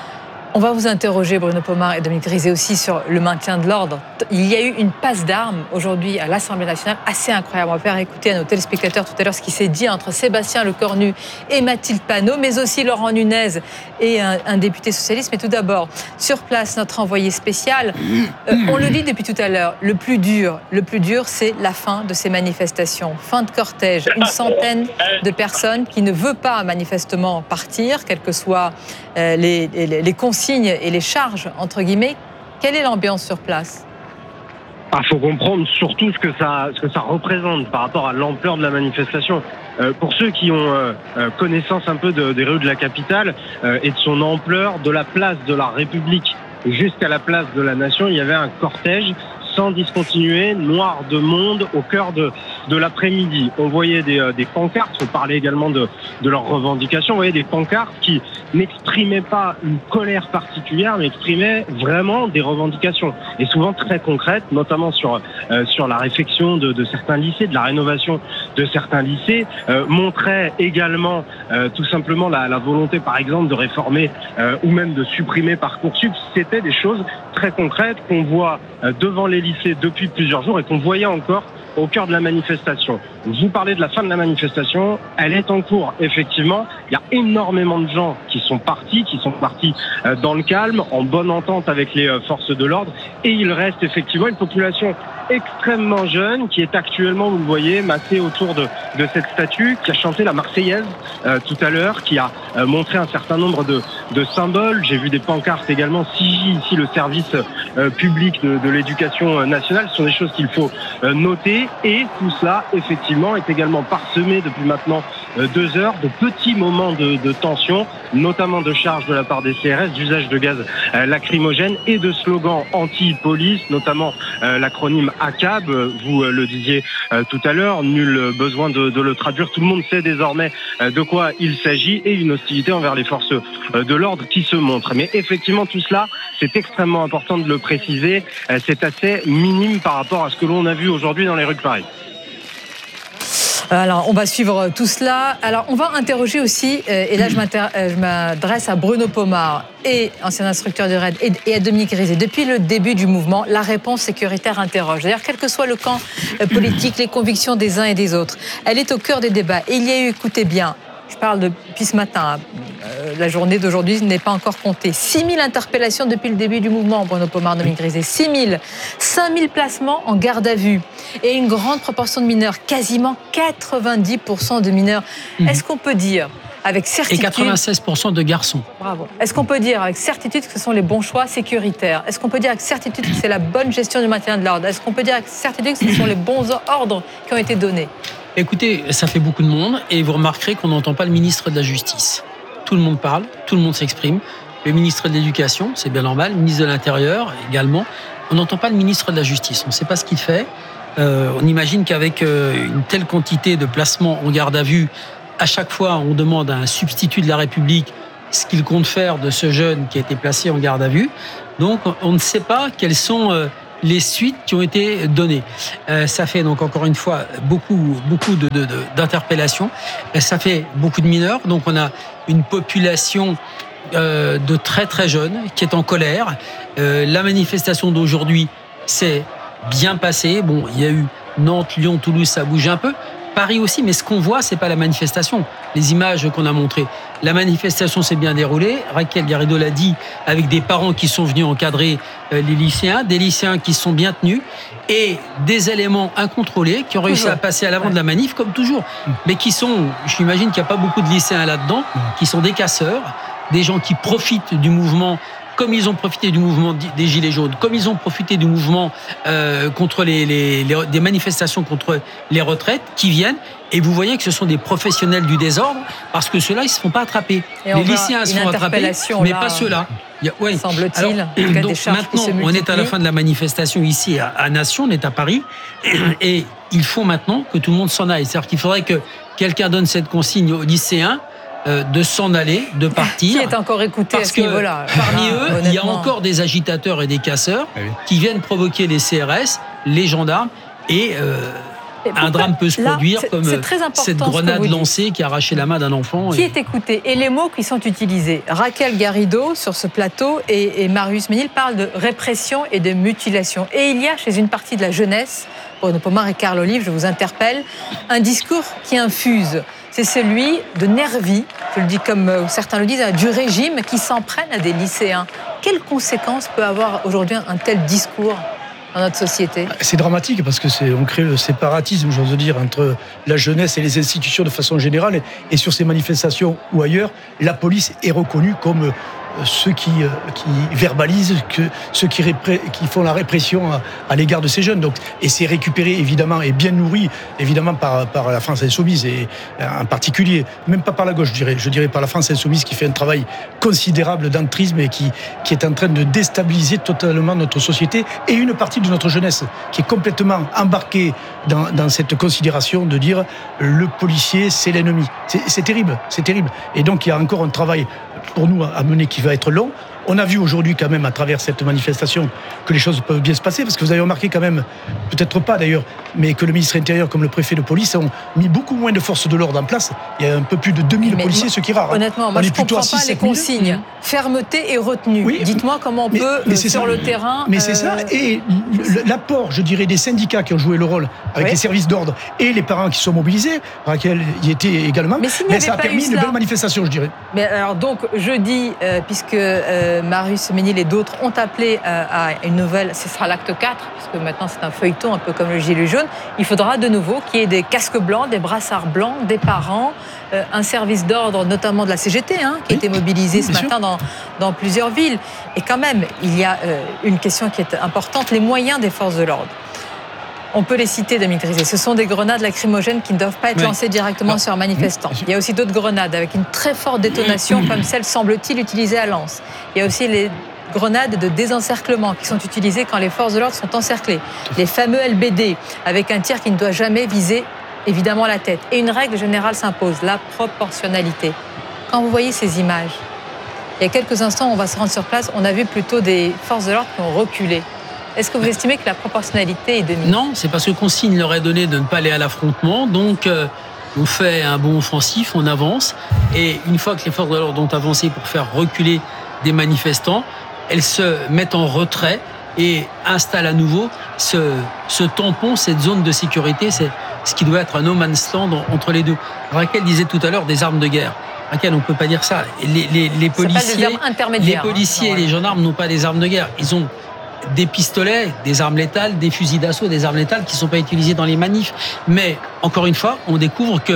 On va vous interroger, Bruno Pomar et Dominique Grisé, aussi sur le maintien de l'ordre. Il y a eu une passe d'armes aujourd'hui à l'Assemblée nationale assez incroyable. On va faire écouter à nos téléspectateurs tout à l'heure ce qui s'est dit entre Sébastien Lecornu et Mathilde Panot, mais aussi Laurent Nunez et un, un député socialiste. Mais tout d'abord, sur place, notre envoyé spécial, euh, on le dit depuis tout à l'heure, le plus dur, le plus dur, c'est la fin de ces manifestations. Fin de cortège, une centaine de personnes qui ne veulent pas manifestement partir, quelles que soient euh, les, les, les consignes et les charges, entre guillemets. Quelle est l'ambiance sur place ? Il ah, faut comprendre surtout ce que, ça, ce que ça représente par rapport à l'ampleur de la manifestation. Euh, pour ceux qui ont euh, connaissance un peu de, des rues de la capitale euh, et de son ampleur, de la place de la République jusqu'à la place de la Nation, il y avait un cortège sans discontinuer, noir de monde, au cœur de, de l'après-midi. On voyait des, euh, des pancartes, on parlait également de, de leurs revendications, on voyait des pancartes qui n'exprimaient pas une colère particulière, mais exprimaient vraiment des revendications, et souvent très concrètes, notamment sur, euh, sur la réfection de, de certains lycées, de la rénovation de certains lycées, euh, montraient également euh, tout simplement la, la volonté, par exemple, de réformer euh, ou même de supprimer Parcoursup. C'était des choses très concrètes qu'on voit euh, devant les lycées depuis plusieurs jours et qu'on voyait encore au cœur de la manifestation. Vous parlez de la fin de la manifestation, elle est en cours, effectivement. Il y a énormément de gens qui sont partis, qui sont partis dans le calme, en bonne entente avec les forces de l'ordre, et il reste effectivement une population extrêmement jeune qui est actuellement, vous le voyez, massée autour de, de cette statue, qui a chanté la Marseillaise euh, tout à l'heure, qui a euh, montré un certain nombre de, de symboles. J'ai vu des pancartes également, S I J, ici le service euh, public de, de l'éducation nationale. Ce sont des choses qu'il faut euh, noter, et tout cela, effectivement, est également parsemé depuis maintenant euh, deux heures de petits moments de, de tension, notamment de charges de la part des C R S, d'usage de gaz euh, lacrymogène et de slogans anti-police, notamment euh, l'acronyme A C A B, vous euh, le disiez euh, tout à l'heure, nul besoin de, de le traduire, tout le monde sait désormais euh, de quoi il s'agit, et une hostilité envers les forces euh, de l'ordre qui se montre. Mais effectivement, tout cela, c'est extrêmement important de le préciser, euh, c'est assez minime par rapport à ce que l'on a vu aujourd'hui dans les rues de Paris. Alors, on va suivre tout cela. Alors, on va interroger aussi, euh, et là, je, je m'adresse à Bruno Pomar, et ancien instructeur du RAID, et, et à Dominique Grisé. Depuis le début du mouvement, la réponse sécuritaire interroge. D'ailleurs, quel que soit le camp euh, politique, les convictions des uns et des autres, elle est au cœur des débats. Et il y a eu, écoutez bien, je parle depuis ce matin, euh, la journée d'aujourd'hui n'est pas encore comptée. six mille interpellations depuis le début du mouvement, Bruno Pomar, Dominique Grisé. six mille. cinq mille placements en garde à vue. Et une grande proportion de mineurs, quasiment quatre-vingt-dix pour cent de mineurs. Mmh. Est-ce qu'on peut dire avec certitude... Et quatre-vingt-seize pour cent de garçons. Bravo. Est-ce qu'on peut dire avec certitude que ce sont les bons choix sécuritaires? Est-ce qu'on peut dire avec certitude que c'est la bonne gestion du maintien de l'ordre? Est-ce qu'on peut dire avec certitude que ce sont les bons ordres qui ont été donnés? Écoutez, ça fait beaucoup de monde et vous remarquerez qu'on n'entend pas le ministre de la Justice. Tout le monde parle, tout le monde s'exprime. Le ministre de l'Éducation, c'est bien normal, le ministre de l'Intérieur également. On n'entend pas le ministre de la Justice, on ne sait pas ce qu'il fait. Euh, on imagine qu'avec euh, une telle quantité de placements en garde à vue, à chaque fois on demande à un substitut de la République ce qu'il compte faire de ce jeune qui a été placé en garde à vue. Donc on ne sait pas quelles sont... Euh, les suites qui ont été données. Euh, ça fait donc encore une fois beaucoup, beaucoup de, de, de, d'interpellations. Ça fait beaucoup de mineurs. Donc on a une population euh, de très très jeunes qui est en colère. Euh, la manifestation d'aujourd'hui s'est bien passée. Bon, il y a eu Nantes, Lyon, Toulouse, ça bouge un peu. Paris aussi, mais ce qu'on voit, c'est pas la manifestation. Les images qu'on a montrées. La manifestation s'est bien déroulée. Raquel Garrido l'a dit, avec des parents qui sont venus encadrer les lycéens, des lycéens qui sont bien tenus et des éléments incontrôlés qui ont réussi à passer à l'avant ouais. de la manif, comme toujours. Mais qui sont, j'imagine qu'il n'y a pas beaucoup de lycéens là-dedans, qui sont des casseurs, des gens qui profitent du mouvement, comme ils ont profité du mouvement des Gilets jaunes, comme ils ont profité du mouvement euh, contre les, les, les des manifestations contre les retraites qui viennent. Et vous voyez que ce sont des professionnels du désordre, parce que ceux-là, ils ne se font pas attraper. Et les lycéens se font attraper, mais là, pas ceux-là. Il y a, ouais. Semble-t-il. Alors, donc, maintenant, on est à la fin de la manifestation ici à, à Nation, on est à Paris, et, et il faut maintenant que tout le monde s'en aille. C'est-à-dire qu'il faudrait que quelqu'un donne cette consigne aux lycéens, de s'en aller, de partir. Qui est encore écouté parce à ce niveau-là? Parmi eux, honnêtement. Il y a encore des agitateurs et des casseurs oui. qui viennent provoquer les C R S, les gendarmes, et, euh, et un drame peut se là, produire comme cette grenade lancée qui a arraché la main d'un enfant. Qui et... est écouté? Et les mots qui sont utilisés. Raquel Garrido, sur ce plateau, et, et Marius Ménil parlent de répression et de mutilation. Et il y a chez une partie de la jeunesse, Bruno Pomar et Carl Olive, je vous interpelle, un discours qui infuse. C'est celui de nervis, je le dis comme certains le disent, du régime qui s'en prennent à des lycéens. Quelles conséquences peut avoir aujourd'hui un tel discours dans notre société? C'est dramatique parce que c'est, on crée le séparatisme, j'ose dire, entre la jeunesse et les institutions de façon générale. Et sur ces manifestations ou ailleurs, la police est reconnue comme ceux qui, qui verbalisent, que, ceux qui, répré, qui font la répression à, à l'égard de ces jeunes. Donc, et c'est récupéré évidemment et bien nourri évidemment par, par la France Insoumise et en particulier, même pas par la gauche, je dirais, je dirais par la France Insoumise qui fait un travail considérable d'entrisme et qui, qui est en train de déstabiliser totalement notre société et une partie de notre jeunesse qui est complètement embarquée dans, dans cette considération de dire le policier c'est l'ennemi. C'est, c'est terrible, c'est terrible. Et donc il y a encore un travail pour nous à mener qui va être long. On a vu aujourd'hui quand même à travers cette manifestation que les choses peuvent bien se passer parce que vous avez remarqué quand même, peut-être pas d'ailleurs, mais que le ministre intérieur comme le préfet de police ont mis beaucoup moins de forces de l'ordre en place. Il y a un peu plus de deux mille mais policiers, ce qui est rare. Honnêtement, moi on je ne comprends pas les consignes. Fermeté et retenue. Oui, Dites-moi comment on mais, peut, mais sur ça, le terrain... Mais euh... c'est ça, et l'apport, je dirais, des syndicats qui ont joué le rôle avec oui. les services d'ordre et les parents qui sont mobilisés, Raquel y était également, mais, mais ça a permis une belle manifestation, je dirais. Mais alors donc, jeudi, euh, puisque... Euh, Marius Ménil et d'autres ont appelé à une nouvelle, ce sera l'acte quatre, parce que maintenant c'est un feuilleton un peu comme le gilet jaune, il faudra de nouveau qu'il y ait des casques blancs, des brassards blancs, des parents, un service d'ordre notamment de la C G T, hein, qui oui. a été mobilisé ce Bien matin dans, dans plusieurs villes. Et quand même, il y a une question qui est importante, les moyens des forces de l'ordre. On peut les citer, Dominique Rizet. Ce sont des grenades lacrymogènes qui ne doivent pas être oui. lancées directement non. sur un manifestant. Il y a aussi d'autres grenades avec une très forte détonation, comme celle, semble-t-il, utilisée à Lens. Il y a aussi les grenades de désencerclement qui sont utilisées quand les forces de l'ordre sont encerclées. Les fameux L B D, avec un tir qui ne doit jamais viser, évidemment, la tête. Et une règle générale s'impose, la proportionnalité. Quand vous voyez ces images, il y a quelques instants, on va se rendre sur place, on a vu plutôt des forces de l'ordre qui ont reculé. Est-ce que vous estimez que la proportionnalité est de mise? Non, c'est parce que consigne leur est donnée de ne pas aller à l'affrontement. Donc, euh, on fait un bond offensif, on avance. Et une fois que les forces de l'ordre ont avancé pour faire reculer des manifestants, elles se mettent en retrait et installent à nouveau ce, ce tampon, cette zone de sécurité. C'est ce qui doit être un no man's land entre les deux. Raquel disait tout à l'heure des armes de guerre. Raquel, on ne peut pas dire ça. Les, les, les policiers, les policiers hein, et les gendarmes n'ont pas des armes de guerre. Ils ont des pistolets, des armes létales, des fusils d'assaut, des armes létales qui ne sont pas utilisées dans les manifs. Mais, encore une fois, on découvre que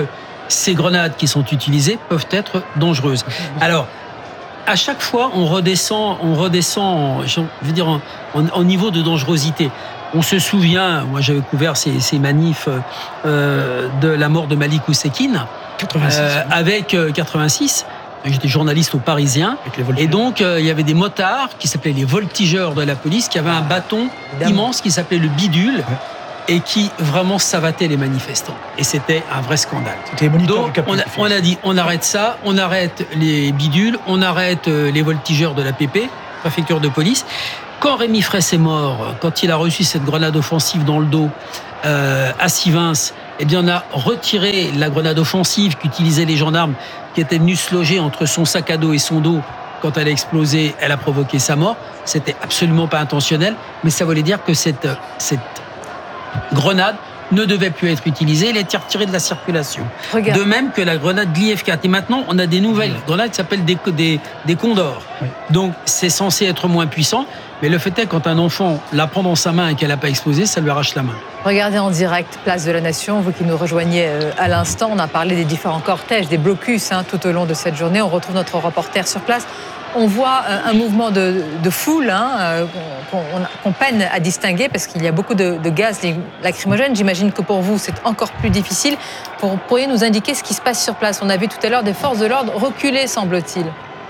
ces grenades qui sont utilisées peuvent être dangereuses. Alors, à chaque fois, on redescend, on redescend, je veux dire, en, en, en niveau de dangerosité. On se souvient, moi j'avais couvert ces, ces manifs euh, de la mort de Malik Oussekine, quatre-vingt-six, euh, avec euh, quatre-vingt-six. J'étais journaliste au Parisien. Et donc, euh, il y avait des motards qui s'appelaient les voltigeurs de la police, qui avaient un bâton immense qui s'appelait le bidule. Ouais. Et qui vraiment savatait les manifestants. Et c'était un vrai scandale. Donc, on a, on a dit, on arrête ça, on arrête les bidules, on arrête les voltigeurs de la P P, préfecture de police. Quand Rémi Fraisse est mort, quand il a reçu cette grenade offensive dans le dos euh, à Sivins, eh bien, on a retiré la grenade offensive qu'utilisaient les gendarmes qui étaient venus se loger entre son sac à dos et son dos. Quand elle a explosé, elle a provoqué sa mort. C'était absolument pas intentionnel, mais ça voulait dire que cette, cette grenade ne devait plus être utilisée, elle était retirée de la circulation. Regarde. De même que la grenade de l'I F quatre. Et maintenant, on a des nouvelles oui. grenades qui s'appellent des, des, des condors. Oui. Donc, c'est censé être moins puissant. Mais le fait est, quand un enfant la prend dans sa main et qu'elle n'a pas explosé, ça lui arrache la main. Regardez en direct, Place de la Nation, vous qui nous rejoignez à l'instant, on a parlé des différents cortèges, des blocus hein, tout au long de cette journée. On retrouve notre reporter sur place. On voit un mouvement de, de foule hein, qu'on, qu'on peine à distinguer parce qu'il y a beaucoup de, de gaz lacrymogènes. J'imagine que pour vous, c'est encore plus difficile. Vous pourriez nous indiquer ce qui se passe sur place? On a vu tout à l'heure des forces de l'ordre reculer, semble-t-il.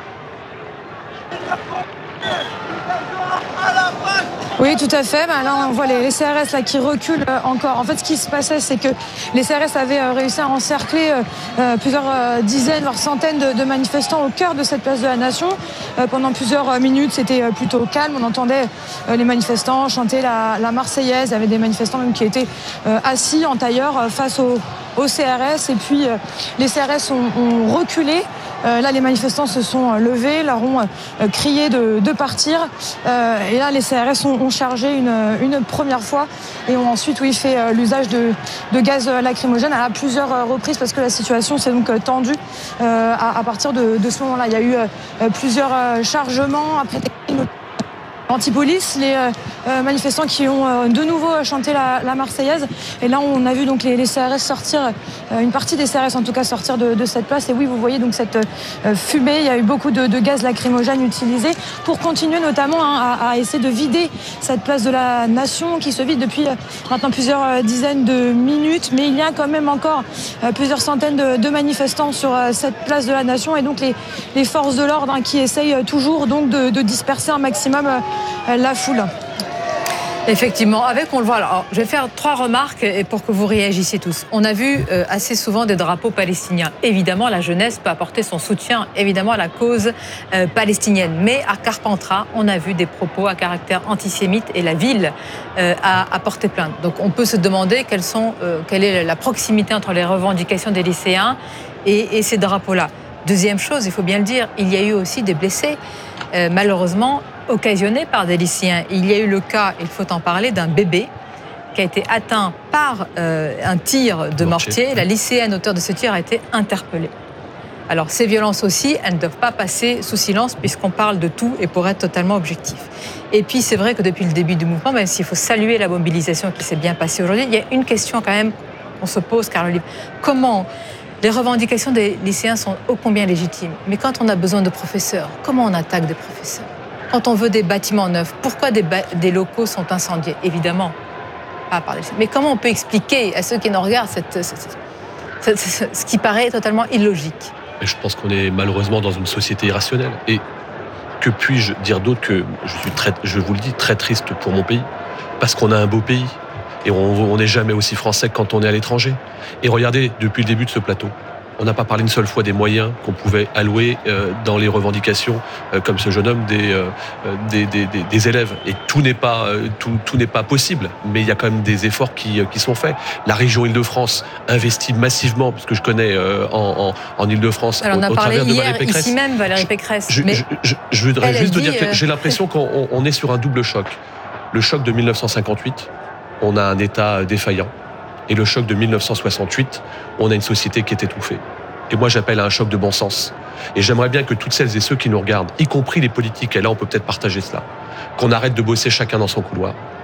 Oui, tout à fait. Ben là, on voit les, les C R S là, qui reculent encore. En fait, ce qui se passait, c'est que les C R S avaient réussi à encercler euh, plusieurs euh, dizaines, voire centaines de, de manifestants au cœur de cette place de la Nation. Euh, pendant plusieurs minutes, c'était plutôt calme. On entendait euh, les manifestants chanter la, la Marseillaise. Il y avait des manifestants même qui étaient euh, assis en tailleur euh, face aux, aux C R S. Et puis, euh, les C R S ont, ont reculé. Euh, là, les manifestants se sont levés, leur ont euh, crié de, de partir. Euh, et là, les C R S ont, ont chargé une, une première fois et ont ensuite, oui, fait euh, l'usage de, de gaz lacrymogène à plusieurs reprises parce que la situation s'est donc tendue euh, à, à partir de, de ce moment-là. Il y a eu euh, plusieurs euh, chargements après des anti-police, les euh, manifestants qui ont euh, de nouveau chanté la, la Marseillaise. Et là, on a vu donc les, les C R S sortir, euh, une partie des C R S en tout cas sortir de, de cette place. Et oui, vous voyez donc cette euh, fumée. Il y a eu beaucoup de, de gaz lacrymogène utilisé pour continuer notamment hein, à, à essayer de vider cette place de la Nation qui se vide depuis euh, maintenant plusieurs euh, dizaines de minutes. Mais il y a quand même encore euh, plusieurs centaines de, de manifestants sur euh, cette place de la Nation. Et donc les, les forces de l'ordre hein, qui essayent toujours donc de, de disperser un maximum euh, la foule. Effectivement, avec on le voit. Alors, je vais faire trois remarques pour que vous réagissiez tous. On a vu euh, assez souvent des drapeaux palestiniens. Évidemment, la jeunesse peut apporter son soutien, évidemment, à la cause euh, palestinienne. Mais à Carpentras, on a vu des propos à caractère antisémite et la ville euh, a, a porté plainte. Donc, on peut se demander quelles sont, euh, quelle est la proximité entre les revendications des lycéens et, et ces drapeaux-là. Deuxième chose, il faut bien le dire, il y a eu aussi des blessés, euh, malheureusement, occasionnés par des lycéens. Il y a eu le cas, il faut en parler, d'un bébé qui a été atteint par euh, un tir de mortier. mortier. La lycéenne auteure de ce tir a été interpellée. Alors, ces violences aussi, elles ne doivent pas passer sous silence puisqu'on parle de tout et pour être totalement objectif. Et puis, c'est vrai que depuis le début du mouvement, même s'il faut saluer la mobilisation qui s'est bien passée aujourd'hui, il y a une question quand même qu'on se pose, car le livre, comment les revendications des lycéens sont ô combien légitimes. Mais quand on a besoin de professeurs, comment on attaque des professeurs? Quand on veut des bâtiments neufs, pourquoi des, ba- des locaux sont incendiés? Évidemment, pas par les lycéens. Mais comment on peut expliquer à ceux qui nous regardent cette, cette, cette, cette, ce qui paraît totalement illogique? Et je pense qu'on est malheureusement dans une société irrationnelle. Et que puis-je dire d'autre que je suis très, je vous le dis, très triste pour mon pays, parce qu'on a un beau pays. Et on n'est jamais aussi français que quand on est à l'étranger. Et regardez, depuis le début de ce plateau, on n'a pas parlé une seule fois des moyens qu'on pouvait allouer euh, dans les revendications, euh, comme ce jeune homme, des, euh, des, des, des, des élèves. Et tout n'est pas, euh, tout, tout n'est pas possible, mais il y a quand même des efforts qui, euh, qui sont faits. La région Île-de-France investit massivement, parce que je connais euh, en, en, en Île-de-France, Alors, on a au, au parlé travers hier, de Valérie Pécresse. Ici même, Valérie Pécresse. Je, mais je, je, je voudrais juste dit, dire que euh... j'ai l'impression qu'on on est sur un double choc. Le choc de dix-neuf cent cinquante-huit, on a un État défaillant. Et le choc de dix-neuf cent soixante-huit, on a une société qui est étouffée. Et moi, j'appelle à un choc de bon sens. Et j'aimerais bien que toutes celles et ceux qui nous regardent, y compris les politiques, et là, on peut peut-être partager cela, qu'on arrête de bosser chacun dans son couloir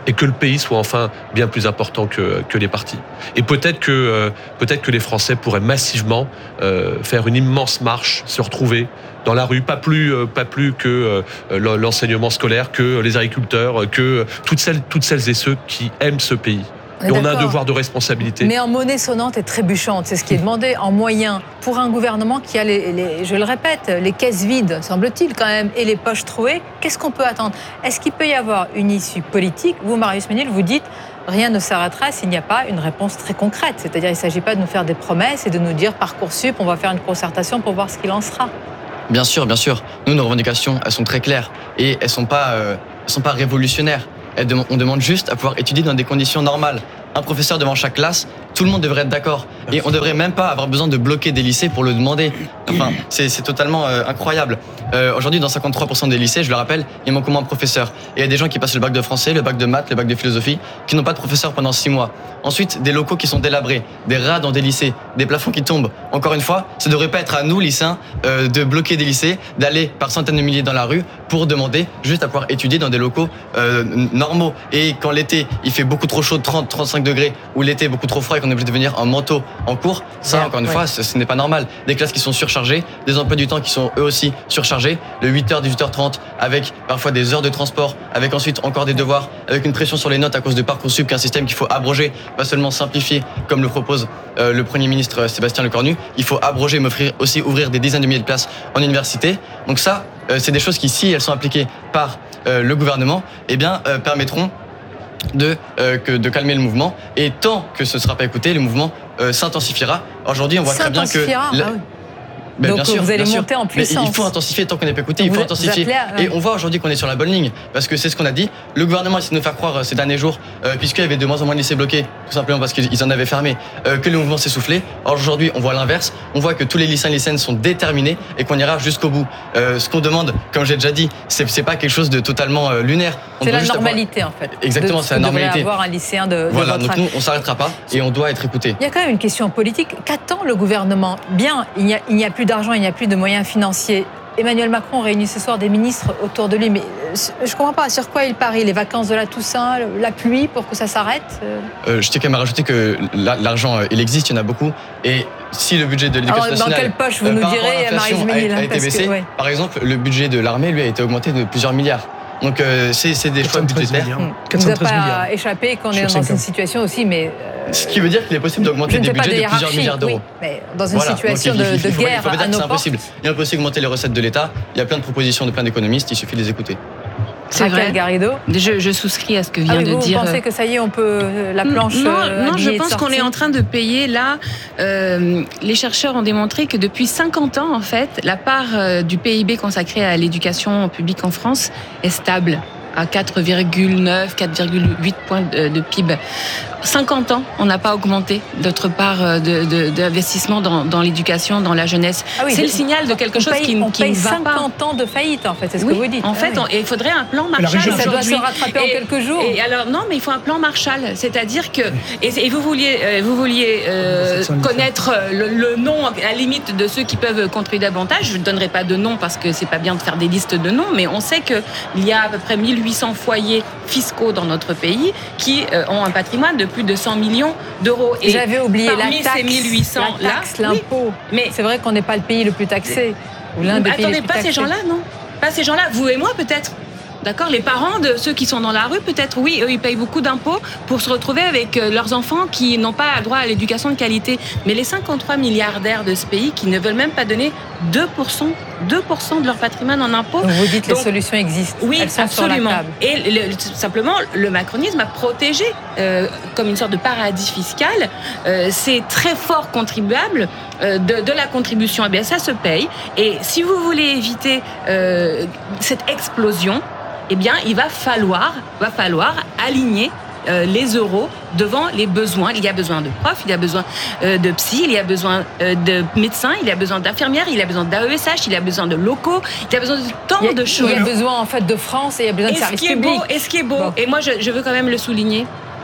et que le pays soit enfin bien plus important que, que les partis. Et peut-être que, euh, peut-être que les Français pourraient massivement euh, faire une immense marche, se retrouver dans la rue, pas plus, euh, pas plus que euh, l'enseignement scolaire, que les agriculteurs, que toutes celles, toutes celles et ceux qui aiment ce pays. Et on a un devoir de responsabilité. Mais en monnaie sonnante et trébuchante, c'est ce qui est demandé en moyen pour un gouvernement qui a, les, les, je le répète, les caisses vides, semble-t-il quand même, et les poches trouées. Qu'est-ce qu'on peut attendre? Est-ce qu'il peut y avoir une issue politique? Vous, Marius Ménil, vous dites rien ne s'arrêtera s'il n'y a pas une réponse très concrète. C'est-à-dire, il ne s'agit pas de nous faire des promesses et de nous dire Parcoursup, on va faire une concertation pour voir ce qu'il en sera. Bien sûr, bien sûr. Nous, nos revendications, elles sont très claires et elles ne sont pas, euh, elles sont pas révolutionnaires. On demande juste à pouvoir étudier dans des conditions normales. Un professeur devant chaque classe, tout le monde devrait être d'accord. Et on ne devrait même pas avoir besoin de bloquer des lycées pour le demander. Enfin, c'est, c'est totalement euh, incroyable. Euh, aujourd'hui, dans cinquante-trois pour cent des lycées, je le rappelle, il manque au moins un professeur. Et il y a des gens qui passent le bac de français, le bac de maths, le bac de philosophie, qui n'ont pas de professeur pendant six mois. Ensuite, des locaux qui sont délabrés, des rats dans des lycées, des plafonds qui tombent. Encore une fois, ça ne devrait pas être à nous, lycéens, euh, de bloquer des lycées, d'aller par centaines de milliers dans la rue pour demander juste à pouvoir étudier dans des locaux euh, normaux. Et quand l'été, il fait beaucoup trop chaud, trente, trente-cinq degrés, ou l'été beaucoup trop froid et qu'on est obligé de venir en manteau en cours, ça, ouais, encore une ouais. fois, ce, ce n'est pas normal. Des classes qui sont surchargées, des emplois du temps qui sont eux aussi surchargés, le huit heures, dix-huit heures trente, avec parfois des heures de transport, avec ensuite encore des devoirs, avec une pression sur les notes à cause de Parcoursup, qui est un système qu'il faut abroger, pas seulement simplifier, comme le propose euh, le Premier ministre Sébastien Lecornu. Il faut abroger, mais offrir, aussi ouvrir des dizaines de milliers de places en université. Donc ça, euh, c'est des choses qui, si elles sont appliquées par euh, le gouvernement, eh bien, euh, permettront de, euh, que, de calmer le mouvement. Et tant que ce ne sera pas écouté, le mouvement euh, s'intensifiera. Aujourd'hui, on voit très bien que... Ah oui. Ben, Donc bien sûr, vous allez bien monter sûr. en puissance. Mais il faut intensifier tant qu'on n'est pas écouté, il faut vous intensifier. à... Et on voit aujourd'hui qu'on est sur la bonne ligne, parce que c'est ce qu'on a dit. Le gouvernement essaie de nous faire croire ces derniers jours, euh, puisqu'il y avait de moins en moins de lycées bloqués, tout simplement parce qu'ils en avaient fermé, euh, que le mouvement s'essoufflait. Or aujourd'hui, on voit l'inverse. On voit que tous les lycéens et lycéennes sont déterminés et qu'on ira jusqu'au bout. Euh, ce qu'on demande, comme j'ai déjà dit, c'est, c'est pas quelque chose de totalement euh, lunaire. On c'est la normalité avoir... en fait. Exactement, c'est la normalité. Avoir un lycéen de, voilà, de donc nous, on s'arrêtera pas et on doit être écouté. Il y a quand même une question politique. Qu'attend le gouvernement? Bien, il n'y a, il n'y a plus d'argent, il n'y a plus de moyens financiers. Emmanuel Macron réunit ce soir des ministres autour de lui, mais je ne comprends pas sur quoi il parie. Les vacances de la Toussaint, la pluie pour que ça s'arrête euh, Je tiens quand même à rajouter que l'argent, il existe, il y en a beaucoup. Et si le budget de l'éducation nationale... Dans quelle poche, vous euh, nous direz, Marius Ménil, a, a été baissé, que, ouais. Par exemple, le budget de l'armée, lui, a été augmenté de plusieurs milliards. Donc euh, c'est, c'est des choix budgétaires. Il ne nous a pas échappé qu'on est dans une situation aussi, mais... Euh, Ce qui veut dire qu'il est possible d'augmenter des budgets de plusieurs milliards d'euros. Oui, mais dans une voilà. situation Donc, il, il, il, de, de guerre il faut, il faut à nos c'est impossible. Il est impossible d'augmenter les recettes de l'État. Il y a plein de propositions de plein d'économistes, il suffit de les écouter. C'est Raquel vrai. Garrido. Je, je souscris à ce que vient ah oui, de vous, dire. Vous pensez que ça y est, on peut la planche Non, euh, non je pense qu'on est en train de payer là. Euh, les chercheurs ont démontré que depuis cinquante ans, en fait, la part euh, du P I B consacrée à l'éducation publique en France est stable à quatre virgule neuf, quatre virgule huit points de, de P I B. cinquante ans, on n'a pas augmenté notre part de, de, d'investissement dans, dans l'éducation, dans la jeunesse. Ah oui, c'est le signal de quelque chose paye, qui, on qui paye ne va pas. cinquante ans de faillite, en fait, c'est ce oui, que vous dites. En fait, ah oui. on, il faudrait un plan Marshall aujourd'hui. Ça doit se rattraper et, en quelques jours. Et alors, non, mais il faut un plan Marshall. C'est-à-dire que... Et, et vous vouliez, vous vouliez euh, connaître le, le nom, à la limite, de ceux qui peuvent contribuer davantage. Je ne donnerai pas de nom parce que c'est pas bien de faire des listes de noms, mais on sait qu'il y a à peu près mille huit cents foyers fiscaux dans notre pays qui euh, ont un patrimoine de plus de cent millions d'euros. Et j'avais oublié la taxe, ces mille huit cents la taxe, là, l'impôt. Oui, mais c'est vrai qu'on n'est pas le pays le plus taxé. Ou l'un des attendez, pays les plus pas taxés. ces gens-là, non. Pas ces gens-là. Vous et moi, peut-être. D'accord, les parents de ceux qui sont dans la rue, peut-être, oui, eux, ils payent beaucoup d'impôts pour se retrouver avec leurs enfants qui n'ont pas droit à l'éducation de qualité. Mais les cinquante-trois milliardaires de ce pays qui ne veulent même pas donner deux pour cent, deux pour cent de leur patrimoine en impôts. Donc vous dites que les solutions existent. Oui, elles sont absolument. Sur la table. Et le, simplement, le macronisme a protégé, euh, comme une sorte de paradis fiscal, euh, ces très forts contribuables euh, de, de la contribution. Eh bien, ça se paye. Et si vous voulez éviter euh, cette explosion, eh bien, il va falloir, va falloir aligner euh, les euros devant les besoins. Il y a besoin de profs, il y a besoin euh, de psy, il y a besoin euh, de médecins, il y a besoin d'infirmières, il y a besoin d'A E S H, il y a besoin de locaux, il y a besoin de tant a, de choses. Il y a besoin en fait de France et il y a besoin de services publics. Beau, et ce qui est beau, bon. Et moi je, je veux quand même le souligner,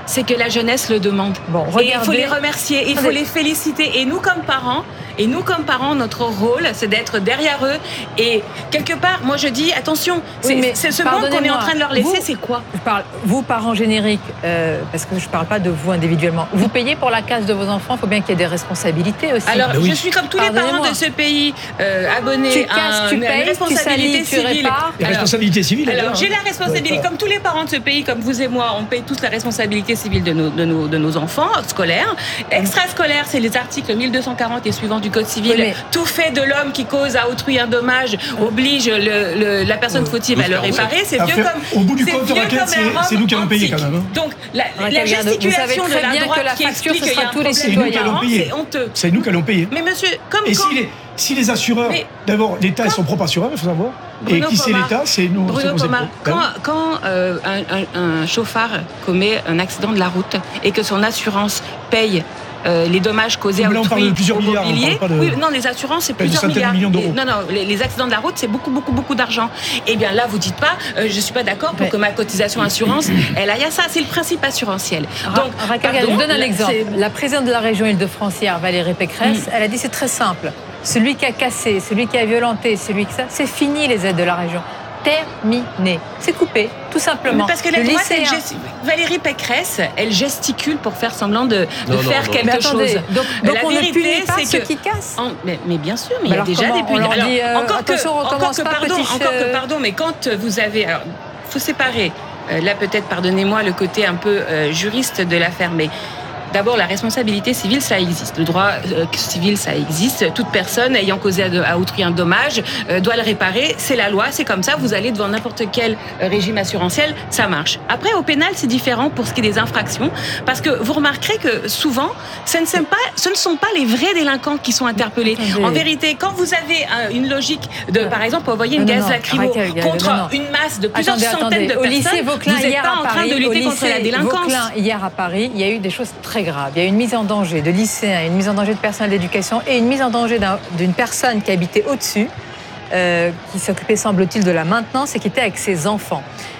c'est que la jeunesse le demande. Bon, et il faut les remercier, il faut les féliciter. Et nous, comme parents, et nous, comme parents, notre rôle, c'est d'être derrière eux. Et quelque part, moi, je dis, attention, c'est, oui, c'est ce monde qu'on est en train de leur laisser, vous, c'est quoi je parle, vous, parents génériques, euh, parce que je ne parle pas de vous individuellement, vous payez pour la casse de vos enfants, il faut bien qu'il y ait des responsabilités aussi. Alors, ben oui. je suis comme tous les parents de ce pays, euh, abonnés tu casses, à tu une, payes, une responsabilité tu salis, civile. Tu la responsabilité civile. Alors, alors j'ai la responsabilité, comme tous les parents de ce pays, comme vous et moi, on paye tous la responsabilité civile de nos, de nos, de nos enfants scolaires. Extrascolaires, c'est les articles mille deux cent quarante et suivants du Code civil. Oui, tout fait de l'homme qui cause à autrui un dommage oblige le, le, la personne fautive à le réparer. C'est vieux comme. Au bout du compte, Raquel, c'est, c'est nous qui allons payer quand même. Hein. Donc, la, la gesticulation de la droite qui explique qu'il y a un problème de parents, c'est honteux. C'est nous qui allons payer. Mais monsieur, comme Et quand... si les, si les assureurs, mais d'abord, l'État est son propre assureur, il faut savoir. Bruno et qui Pomar, c'est l'État, c'est nous. Bruno c'est Pomar, quand, quand euh, un, un, un chauffard commet un accident de la route et que son assurance paye Euh, les dommages causés à autrui au mobilier. De... Oui, non, les assurances, c'est plusieurs milliards. d'euros. Non, non, les, les accidents de la route, c'est beaucoup, beaucoup, beaucoup d'argent. Eh bien, là, vous dites pas, euh, je suis pas d'accord pour ouais. que ma cotisation assurance, elle aille à ça. C'est le principe assurantiel. Donc, Raquel, je vous donne un exemple. C'est... La présidente de la région Île-de-France hier, Valérie Pécresse, mmh. elle a dit c'est très simple. Celui qui a cassé, celui qui a violenté, celui qui ça, c'est fini les aides de la région. Terminé. C'est coupé, tout simplement. Mais parce que la le droite, lycéen... gest... Valérie Pécresse, elle gesticule pour faire semblant de, de non, faire non, non. quelque mais attendez, chose. Donc, donc la on vérité, ne punit pas c'est ceux que... qui cassent. En... Mais, mais bien sûr, mais il y a déjà comment, des punitions. Alors, dit, euh, encore que, encore que, pas, pardon, petit, encore euh... que, pardon, mais quand vous avez, alors, faut séparer. Euh, là, peut-être, pardonnez-moi, le côté un peu euh, juriste de l'affaire, mais. D'abord, la responsabilité civile, ça existe. Le droit euh, civil, ça existe. Toute personne ayant causé à, à autrui un dommage euh, doit le réparer. C'est la loi, c'est comme ça. Vous allez devant n'importe quel euh, régime assurantiel, ça marche. Après, au pénal, c'est différent pour ce qui est des infractions, parce que vous remarquerez que souvent, ce ne sont pas, ce ne sont pas les vrais délinquants qui sont interpellés. En vérité, quand vous avez euh, une logique de, par exemple, envoyer une gaz lacrymo contre non, non. une masse de plusieurs attendez, centaines attendez. de au personnes, lycée Vauquelin, vous n'êtes pas en train Paris, de lutter lycée, contre la délinquance. Vauquelin, hier à Paris, il y a eu des choses très grave. Il y a une mise en danger de lycéens, une mise en danger de personnel d'éducation et une mise en danger d'un, d'une personne qui habitait au-dessus, euh, qui s'occupait, semble-t-il, de la maintenance et qui était avec ses enfants.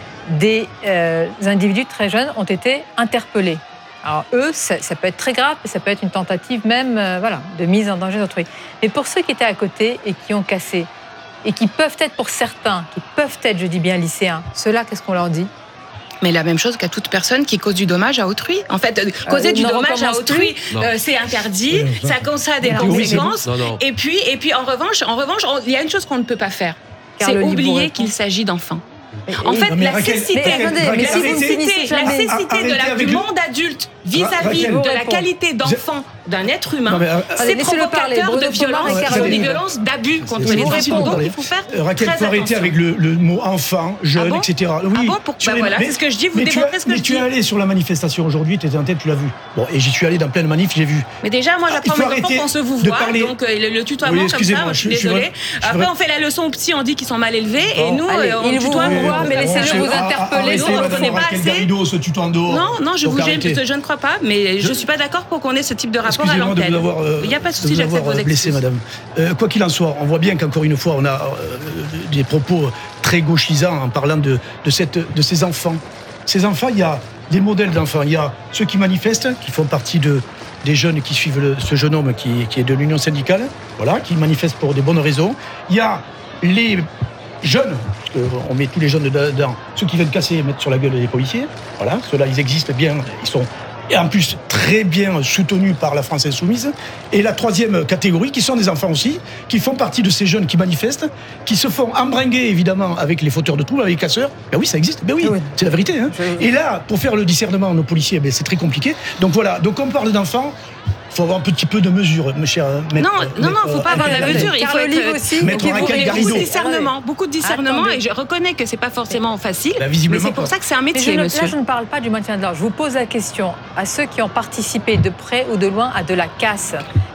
Des euh, individus très jeunes ont été interpellés. Alors eux, ça, ça peut être très grave, et ça peut être une tentative même euh, voilà, de mise en danger d'autrui. Mais pour ceux qui étaient à côté et qui ont cassé, et qui peuvent être pour certains, qui peuvent être, je dis bien, lycéens, ceux-là, qu'est-ce qu'on leur dit ? Mais la même chose qu'à toute personne qui cause du dommage à autrui. En fait, causer euh, du dommage à autrui, euh, c'est interdit, oui, ça, ça a des non, conséquences. Oui, non, non. Et puis, et puis en revanche, en revanche, il y a une chose qu'on ne peut pas faire, Car c'est oublier qu'il s'agit d'enfants. En fait, non, la cécité, la cécité du monde adulte vis-à-vis de la qualité d'enfant d'un être humain, non, mais, euh, c'est provocateur de violence, ouais, des violences, d'abus contre les enfants. Donc il faut faire Raquel, très faut arrêter avec le, le mot enfant, jeune, ah bon et cetera. Oui, ah bon, pour, bah voilà, c'est ce que je dis, vous démontrez ce que je dis. Mais tu es allé sur la manifestation aujourd'hui, tu étais en tête, tu l'as vu. Bon, et j'y suis allé dans plein de manifs, j'ai vu. Mais déjà, moi, j'apprends mes enfants qu'on se vous voit, donc le tutoiement comme ça, je suis désolée. Après, on fait la leçon aux petits, on dit qu'ils sont mal élevés, et nous, on tutoie. Mais laissez-le vous interpeller. Nous, on ne connaît pas assez. Non, non, je vous gêne, je ne crois pas, mais je ne suis pas d'accord pour qu'on ait ce type de rapport à l'antenne. Il n'y a pas de souci, j'accepte vos excuses. Blessé, madame. Euh, quoi qu'il en soit, on voit bien qu'encore une fois, on a euh, des propos très gauchisants en parlant de, de, cette, de ces enfants. Ces enfants, il y a des modèles d'enfants. Il y a ceux qui manifestent, qui font partie de, des jeunes qui suivent le, ce jeune homme qui, qui est de l'Union syndicale, voilà, qui manifestent pour des bonnes raisons. Il y a les jeunes, parce qu'on met tous les jeunes dedans, ceux qui viennent casser et mettre sur la gueule des policiers. Voilà, ceux-là, ils existent bien, ils sont... et en plus très bien soutenus par la France Insoumise. Et la troisième catégorie, qui sont des enfants aussi, qui font partie de ces jeunes qui manifestent, qui se font embringuer évidemment avec les fauteurs de troubles, avec les casseurs. Ben oui, ça existe, ben oui, oui. C'est la vérité. Hein. Et là, pour faire le discernement nos policiers, ben c'est très compliqué. Donc voilà, donc on parle d'enfants. Il faut avoir un petit peu de mesure, mes chers maîtres. Non, non, non, il ne faut pas avoir de la mesure. Il faut être aussi. Maître beaucoup de discernement, beaucoup de discernement, et je reconnais que c'est pas forcément facile. Bah, mais c'est pour ça que c'est un métier, je ne, monsieur. Là, je ne parle pas du maintien de l'ordre. Je vous pose la question à ceux qui ont participé de près ou de loin à de la casse.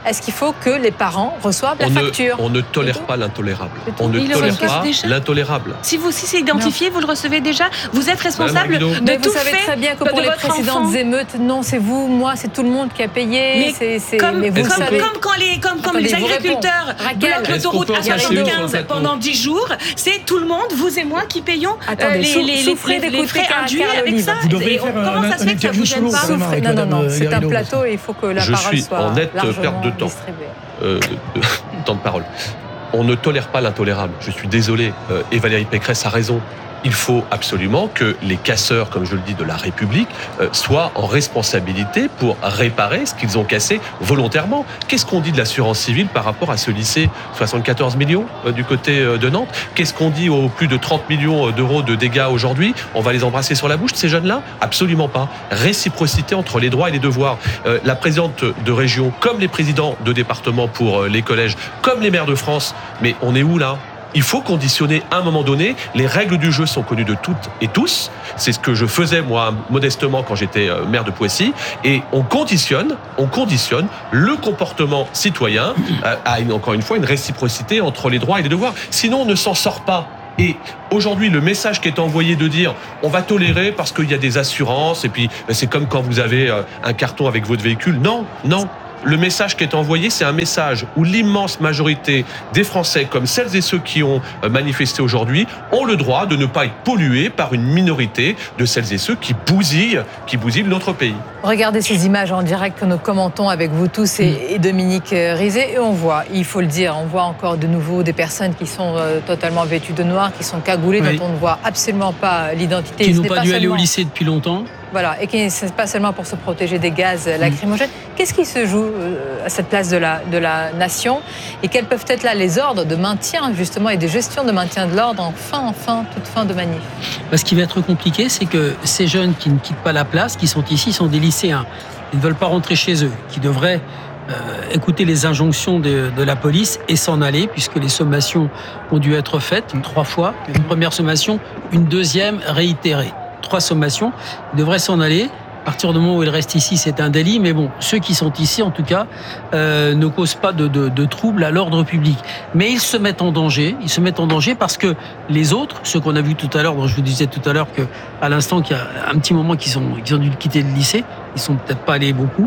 est-ce qu'il faut que les parents reçoivent la on facture? ne, On ne tolère pas l'intolérable. On ne Ils tolère le pas déjà. l'intolérable. Si vous si c'est identifié, non. vous le recevez déjà. Vous êtes responsable de Mais tout vous savez fait très bien que pour les précédentes enfant. émeutes, non, c'est vous, moi, c'est tout le monde qui a payé. Mais, c'est, c'est, comme, mais vous comme, savez. comme quand les, comme, comme Attendez, les agriculteurs bloquent l'autoroute A soixante-quinze pendant dix jours, c'est tout le monde, vous et moi, qui payons Attendez, euh, les, sou- les, souffrez les, des les frais coups de induits avec ça. Vous devriez Et faire on, un, comment ça se fait que ça vous gêne pas? Souffrez. Non, non, non, c'est un plateau et il faut que la Je parole suis soit en nette largement perte de temps. distribuée. Euh, de, de, temps de parole. On ne tolère pas l'intolérable. Je suis désolé. Euh, et Valérie Pécresse a raison. Il faut absolument que les casseurs, comme je le dis, de la République, euh, soient en responsabilité pour réparer ce qu'ils ont cassé volontairement. Qu'est-ce qu'on dit de l'assurance civile par rapport à ce lycée? soixante-quatorze millions euh, du côté euh, de Nantes. Qu'est-ce qu'on dit aux plus de trente millions d'euros de dégâts aujourd'hui? On va les embrasser sur la bouche, ces jeunes-là? Absolument pas. Réciprocité entre les droits et les devoirs. Euh, la présidente de région, comme les présidents de département pour euh, les collèges, comme les maires de France, mais on est où là? Il faut conditionner à un moment donné. Les règles du jeu sont connues de toutes et tous. C'est ce que je faisais, moi, modestement, quand j'étais maire de Poissy. Et on conditionne, on conditionne le comportement citoyen à, une, encore une fois, une réciprocité entre les droits et les devoirs. Sinon, on ne s'en sort pas. Et aujourd'hui, le message qui est envoyé de dire on va tolérer parce qu'il y a des assurances et puis c'est comme quand vous avez un carton avec votre véhicule. Non, non. Le message qui est envoyé, c'est un message où l'immense majorité des Français, comme celles et ceux qui ont manifesté aujourd'hui, ont le droit de ne pas être pollués par une minorité de celles et ceux qui bousillent, qui bousillent notre pays. Regardez ces images en direct que nous commentons avec vous tous et, et Dominique Rizet. Et on voit, il faut le dire, on voit encore de nouveau des personnes qui sont euh, totalement vêtues de noir, qui sont cagoulées, oui. dont on ne voit absolument pas l'identité. Qui n'ont pas, pas dû seulement... aller au lycée depuis longtemps. Voilà, et qui c'est pas seulement pour se protéger des gaz lacrymogènes. Mmh. Qu'est-ce qui se joue à cette place de la, de la nation? Et quels peuvent être là les ordres de maintien, justement, et de gestion de maintien de l'ordre en fin, en fin, toute fin de manif? Ce qui va être compliqué, c'est que ces jeunes qui ne quittent pas la place, qui sont ici, sont des lycéens. Ils ne veulent pas rentrer chez eux, qui devraient euh, écouter les injonctions de, de la police et s'en aller, puisque les sommations ont dû être faites trois fois. Une première sommation, une deuxième réitérée. Trois sommations, ils devraient s'en aller. À partir du moment où ils restent ici, c'est un délit. Mais bon, ceux qui sont ici, en tout cas, euh, ne causent pas de, de, de troubles à l'ordre public. Mais ils se mettent en danger. Ils se mettent en danger parce que les autres, ceux qu'on a vus tout à l'heure, dont je vous disais tout à l'heure que, à l'instant, qu'il y a un petit moment qu'ils ont, qu'ils ont dû quitter le lycée, ils sont peut-être pas allés beaucoup.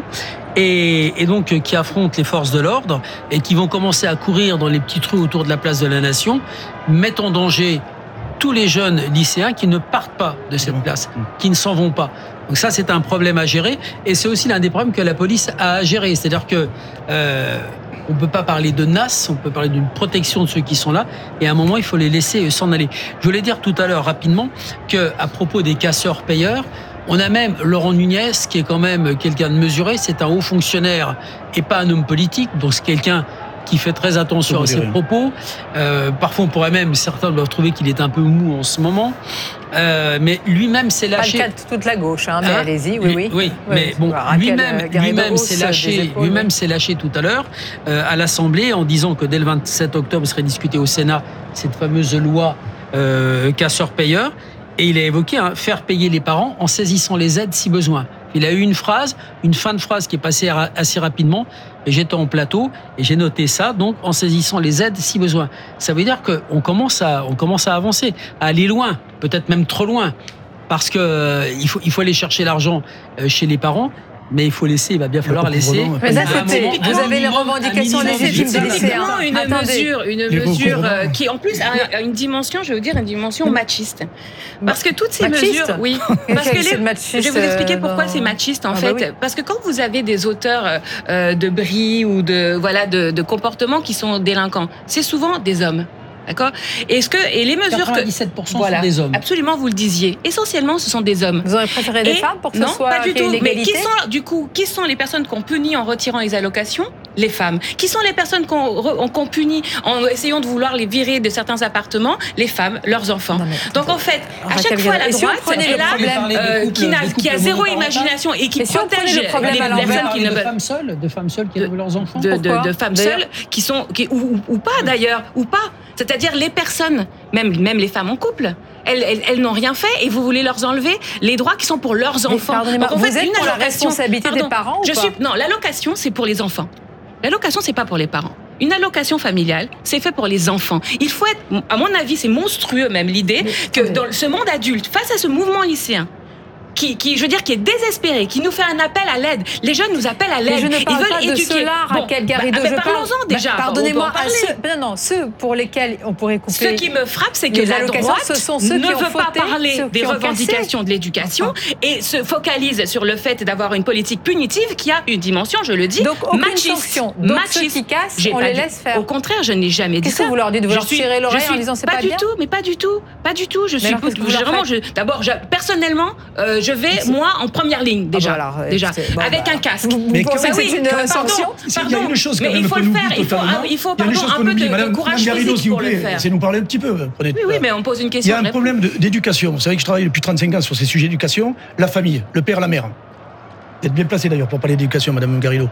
Et, et donc, qui affrontent les forces de l'ordre et qui vont commencer à courir dans les petites rues autour de la place de la Nation, mettent en danger tous les jeunes lycéens qui ne partent pas de cette place, qui ne s'en vont pas. Donc ça, c'est un problème à gérer, et c'est aussi l'un des problèmes que la police a à gérer. C'est-à-dire que euh, on ne peut pas parler de N A S, on peut parler d'une protection de ceux qui sont là, et à un moment, il faut les laisser s'en aller. Je voulais dire tout à l'heure rapidement qu'à propos des casseurs-payeurs, on a même Laurent Nunez, qui est quand même quelqu'un de mesuré, c'est un haut fonctionnaire et pas un homme politique, donc c'est quelqu'un qui fait très attention à ses propos. Euh, parfois, on pourrait même, certains doivent trouver qu'il est un peu mou en ce moment. Euh, mais lui-même s'est lâché. Pas le cas de toute la gauche, hein, mais hein allez-y, oui, oui. Oui, oui mais bon, lui-même, lui-même s'est lâché, lui-même s'est lâché tout à l'heure euh, à l'Assemblée en disant que dès le vingt-sept octobre serait discutée au Sénat cette fameuse loi euh, casseur-payeur. Et il a évoqué hein, faire payer les parents en saisissant les aides si besoin. Il a eu une phrase, une fin de phrase qui est passée assez rapidement. Et j'étais en plateau et j'ai noté ça, donc en saisissant les aides si besoin. Ça veut dire qu'on commence à, on commence à avancer, à aller loin, peut-être même trop loin, parce que euh, il faut, il faut aller chercher l'argent chez les parents. Mais il faut laisser, il va bien falloir laisser. Mais ça, c'était, vous avez les revendications légitimes des lycéens. Une mesure, une mesure qui, en plus, a une dimension, je veux dire, une dimension machiste. Parce que toutes ces machiste. mesures, oui. Parce que les, je vais vous expliquer pourquoi c'est machiste, en ah fait. Bah oui. Parce que quand vous avez des auteurs euh, de bris ou de, voilà, de, de comportements qui sont délinquants, c'est souvent des hommes. D'accord. Est-ce que et les mesures quatre-vingt-dix-sept pour cent que voilà, sont des hommes. Absolument, vous le disiez. Essentiellement, ce sont des hommes. Vous auriez préféré des et femmes pour que non, ce soit pas du tout. Mais qui sont du coup, qui sont les personnes qu'on punit en retirant les allocations? Les femmes. Qui sont les personnes qu'on, qu'on punit en essayant de vouloir les virer de certains appartements? Les femmes, leurs enfants. Non, Donc en fait, à chaque fois, la droite est là, euh, qui, n'a, qui a zéro imagination et qui si protège les personnes qui ne veulent. De femmes seules, de femmes seules qui élèvent leurs enfants. De, de, de femmes seules qui sont qui, ou, ou pas d'ailleurs, ou pas. C'est-à-dire les personnes, même, même les femmes en couple, elles, elles, elles n'ont rien fait et vous voulez leur enlever les droits qui sont pour leurs enfants. Donc, en fait, vous êtes pour la responsabilité pardon, des parents ou je pas suis, Non, l'allocation, c'est pour les enfants. L'allocation, c'est pas pour les parents. Une allocation familiale, c'est fait pour les enfants. Il faut être, à mon avis, c'est monstrueux même l'idée que dans ce monde adulte, face à ce mouvement lycéen, Qui, qui, je veux dire, qui est désespéré, qui nous fait un appel à l'aide. Les jeunes nous appellent à l'aide. Mais je ne parle Ils veulent pas de éduquer. cela, Raquel Garrido. Bah, je parlons-en parle, déjà. Bah, pardonnez-moi, à ceux, non, non, ceux pour lesquels on pourrait couper. Ce qui me frappe, c'est que les la droite ce sont ceux ne qui ont veut pas fauté, parler des revendications cassé. de l'éducation enfin. et se focalise sur le fait d'avoir une politique punitive qui a une dimension, je le dis, donc aucune machiste. sanction. Donc machiste. ceux qui cassent, J'ai on les dit, laisse faire. Au contraire, je n'ai jamais dit ça. Qu'est-ce que vous leur dites? Vous je leur tirez l'oreille en disant c'est pas, pas bien? du tout, mais pas du tout, pas du tout. Je mais suis alors, vraiment, je, d'abord, je, personnellement, euh, je vais moi en première ligne déjà, ah bah alors, déjà, bon, avec bah, un casque. Mais quand c'est oui, une pardon, sanction. pardon, Il y a une chose quand mais même il faut qu'on le oublie faire. Il faut, totalement. il faut Il y a une pardon, chose un qu'on peu oublie, de, Madame, de courage Madame Garrido, physique s'il vous pour le plaît, faire. c'est nous parler un petit peu. Prenez, oui, oui, mais on pose une il y question. a un problème de- d'éducation. Vous savez que je travaille depuis trente-cinq ans sur ces sujets d'éducation. La famille, le père, la mère. Vous êtes bien placé d'ailleurs pour parler d'éducation, Madame Garrido.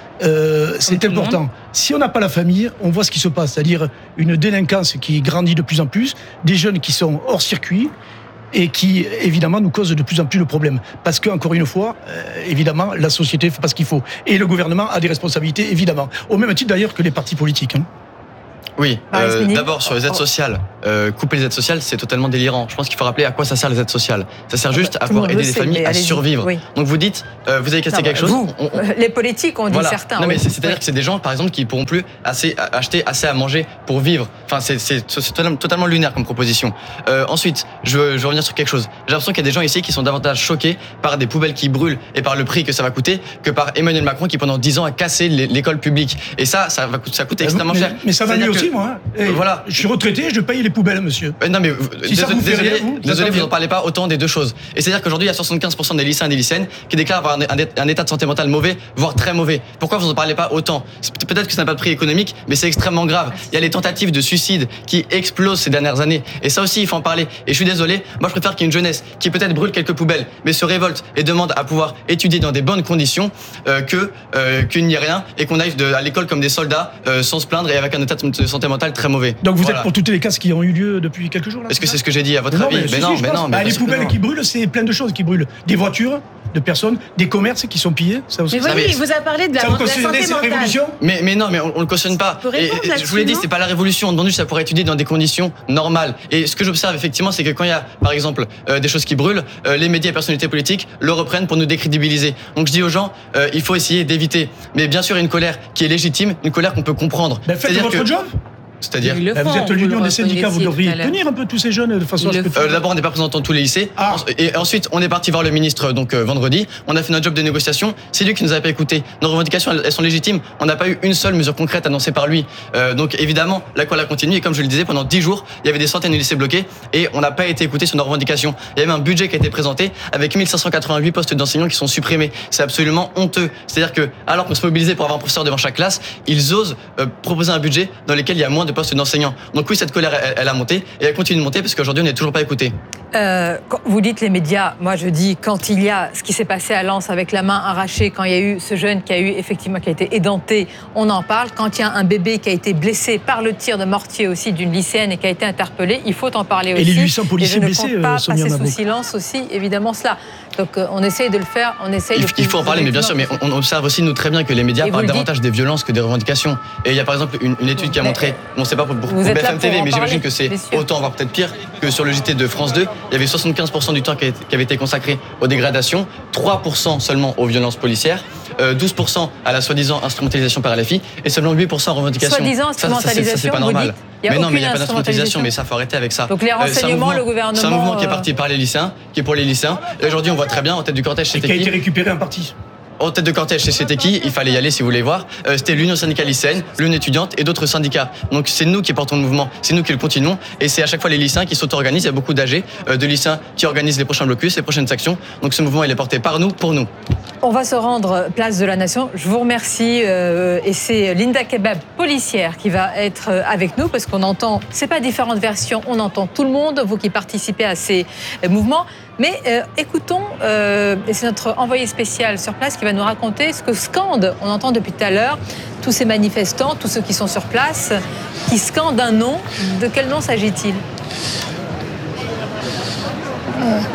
Euh, c'est important. Si on n'a pas la famille, on voit ce qui se passe, c'est-à-dire une délinquance qui grandit de plus en plus, des jeunes qui sont hors circuit et qui, évidemment, nous causent de plus en plus de problèmes. Parce que, encore une fois, euh, évidemment, la société fait pas ce qu'il faut. Et le gouvernement a des responsabilités, évidemment. Au même titre, d'ailleurs, que les partis politiques. Hein. Oui, euh, d'abord sur les aides sociales. Euh, couper les aides sociales, c'est totalement délirant. Je pense qu'il faut rappeler à quoi ça sert les aides sociales. Ça sert juste à pouvoir aider les familles à survivre. Oui. Donc vous dites, euh, vous avez cassé non, quelque chose. Vous, on, on... les politiques ont dit voilà. certains. Non, oui. mais c'est-à-dire oui. que c'est des gens, par exemple, qui pourront plus assez, acheter assez à manger pour vivre. Enfin, c'est, c'est, c'est totalement lunaire comme proposition. Euh, ensuite, je veux, je veux revenir sur quelque chose. J'ai l'impression qu'il y a des gens ici qui sont davantage choqués par des poubelles qui brûlent et par le prix que ça va coûter que par Emmanuel Macron qui pendant dix ans a cassé l'école publique. Et ça, ça va coûter, ça coûte extrêmement mais, cher. Mais ça va mieux aussi, moi. Hein. Et voilà. Je suis retraité, je paye les poubelles, monsieur. Euh, non, mais si désolé, vous désolé, rien, vous, désolé vous n'en parlez pas autant des deux choses. Et c'est-à-dire qu'aujourd'hui, il y a soixante-quinze pour cent des lycéens et des lycéennes qui déclarent avoir un, un, un état de santé mentale mauvais, voire très mauvais. Pourquoi vous n'en parlez pas autant? Peut-être que ça n'a pas de prix économique, mais c'est extrêmement grave. Il y a les tentatives de suicide qui explosent ces dernières années. Et ça aussi, il faut en parler. Et je suis désolé, moi je préfère qu'il y ait une jeunesse qui peut-être brûle quelques poubelles, mais se révolte et demande à pouvoir étudier dans des bonnes conditions euh, que euh, qu'il n'y ait rien et qu'on aille de, à l'école comme des soldats euh, sans se plaindre et avec un état de santé mentale très mauvais. Donc vous voilà. êtes pour toutes les casses qui ont eu lieu depuis quelques jours là? Est-ce que c'est ce que j'ai dit à votre non, avis? Mais, mais, si, non, si, mais non, mais bah, les poubelles non. qui brûlent, c'est plein de choses qui brûlent. Des voitures de personnes, des commerces qui sont pillés, ça aussi. Mais oui, il vous a parlé de la, ça vous de la santé mentale. Révolution mais, mais non, mais on, on le cautionne pas. Et, je vous l'ai dit, c'est pas la révolution. On demande juste à pouvoir étudier dans des conditions normales. Et ce que j'observe effectivement, c'est que quand il y a, par exemple, euh, des choses qui brûlent, euh, les médias et personnalités politiques le reprennent pour nous décrédibiliser. Donc je dis aux gens, euh, il faut essayer d'éviter. Mais bien sûr, une colère qui est légitime, une colère qu'on peut comprendre. Ben faites votre que... job. C'est-à-dire bah, vous êtes l'union des syndicats, vous devriez tenir un peu tous ces jeunes de façon à ce que... euh, D'abord, on n'est pas représentant de tous les lycées. Ah. Et ensuite, on est parti voir le ministre donc euh, vendredi. On a fait notre job de négociation. C'est lui qui nous a pas écouté. Nos revendications, elles, elles sont légitimes. On n'a pas eu une seule mesure concrète annoncée par lui. Euh, donc évidemment, la colle a continué. Et comme je le disais, pendant dix jours, il y avait des centaines de lycées bloqués et on n'a pas été écouté sur nos revendications. Il y avait un budget qui a été présenté avec mille cinq cent quatre-vingt-huit postes d'enseignants qui sont supprimés. C'est absolument honteux. C'est-à-dire que, alors qu'on se mobilisait pour avoir un professeur devant chaque classe, ils osent euh, proposer un budget dans lequel il y a moins de postes d'enseignants. Donc oui, cette colère, elle, elle a monté et elle continue de monter parce qu'aujourd'hui, on n'est toujours pas écouté. Euh, quand vous dites les médias, moi je dis quand il y a ce qui s'est passé à Lens avec la main arrachée, quand il y a eu ce jeune qui a eu effectivement qui a été édenté, on en parle. Quand il y a un bébé qui a été blessé par le tir de mortier aussi d'une lycéenne et qui a été interpellé, il faut en parler aussi. Et les huit cents policiers blessés, euh, je ne compte pas passer sous silence aussi évidemment cela. Donc euh, on essaye de le faire, on essaye. Il, de il faut en parler, mais bien sûr, mais on, on observe aussi nous très bien que les médias parlent davantage des violences que des revendications. Et il y a par exemple une, une étude qui a montré, on ne sait pas pour, pour, pour B F M T V, mais j'imagine que c'est autant, voire peut-être pire, que sur le J T de France deux, il y avait soixante-quinze pour cent du temps qui avait été consacré aux dégradations, trois pour cent seulement aux violences policières, douze pour cent à la soi-disant instrumentalisation par L F I et seulement huit pour cent en revendications. Soi-disant instrumentalisation, ça, ça, c'est pas normal. Mais non, mais il n'y a pas d'instrumentalisation, instrumentalisation. mais ça, faut arrêter avec ça. Donc les renseignements, euh, le gouvernement... C'est un mouvement qui est parti par les lycéens, qui est pour les lycéens. Et aujourd'hui, on voit très bien, en tête du cortège, c'était qui a été récupéré en partie. En tête de cortège, c'était qui? Il fallait y aller si vous voulez voir. Euh, c'était l'Union syndicale lycéenne, l'Union étudiante et d'autres syndicats. Donc c'est nous qui portons le mouvement, c'est nous qui le continuons. Et c'est à chaque fois les lycéens qui s'auto-organisent. Il y a beaucoup d'A G, euh, de lycéens qui organisent les prochains blocus, les prochaines actions. Donc ce mouvement, il est porté par nous, pour nous. On va se rendre place de la Nation. Je vous remercie. Euh, et c'est Linda Kebab, policière, qui va être avec nous parce qu'on entend, c'est pas différentes versions, on entend tout le monde, vous qui participez à ces mouvements. Mais euh, écoutons, euh, et c'est notre envoyé spécial sur place qui va nous raconter ce que scandent, on entend depuis tout à l'heure, tous ces manifestants, tous ceux qui sont sur place, qui scandent un nom. De quel nom s'agit-il ?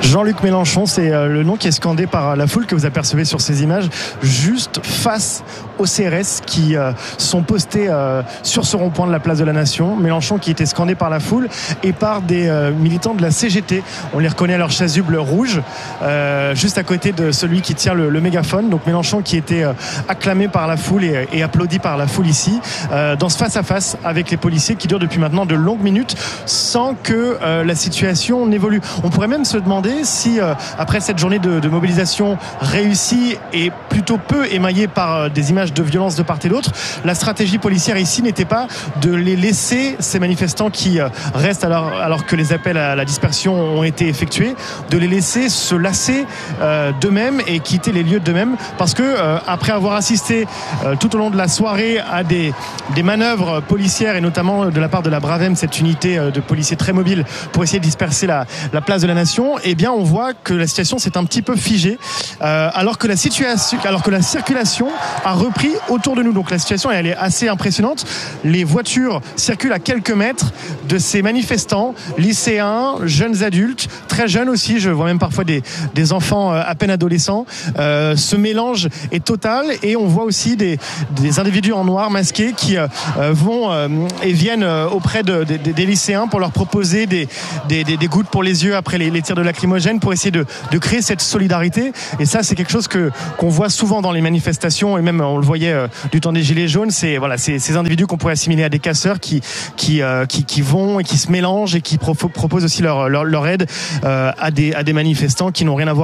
Jean-Luc Mélenchon, c'est le nom qui est scandé par la foule que vous apercevez sur ces images, juste face au C R S qui euh, sont postés euh, sur ce rond-point de la place de la Nation. Mélenchon qui était scandé par la foule et par des euh, militants de la C G T. On les reconnaît à leur chasuble rouge, euh, juste à côté de celui qui tient le, le mégaphone. Donc Mélenchon qui était euh, acclamé par la foule et, et applaudi par la foule ici, euh, dans ce face-à-face avec les policiers qui dure depuis maintenant de longues minutes sans que euh, la situation n'évolue. On pourrait même se demander si, euh, après cette journée de, de mobilisation réussie et plutôt peu émaillée par euh, des images de violence de part et d'autre, la stratégie policière ici n'était pas de les laisser, ces manifestants qui euh, restent alors, alors que les appels à la dispersion ont été effectués, de les laisser se lasser euh, d'eux-mêmes et quitter les lieux d'eux-mêmes, parce que euh, après avoir assisté euh, tout au long de la soirée à des, des manœuvres policières et notamment de la part de la Bravem, cette unité euh, de policiers très mobile pour essayer de disperser la, la place de la Nation, eh bien on voit que la situation s'est un petit peu figée euh, alors que la situation, alors que la circulation a repris autour de nous. Donc la situation elle est assez impressionnante. Les voitures circulent à quelques mètres de ces manifestants, lycéens, jeunes adultes, très jeunes aussi. Je vois même parfois des, des enfants à peine adolescents. Euh, ce mélange est total et on voit aussi des, des individus en noir masqués qui euh, vont euh, et viennent auprès de, de, des lycéens pour leur proposer des, des, des, des gouttes pour les yeux après les, les tirs de lacrymogène pour essayer de, de créer cette solidarité. Et ça, c'est quelque chose que, qu'on voit souvent dans les manifestations et même on le voyait euh, du temps des Gilets jaunes. C'est voilà, c'est, ces individus qu'on pourrait assimiler à des casseurs qui, qui, euh, qui, qui vont et qui se mélangent et qui pro- proposent aussi leur, leur, leur aide euh, à, des, à des manifestants qui n'ont rien à voir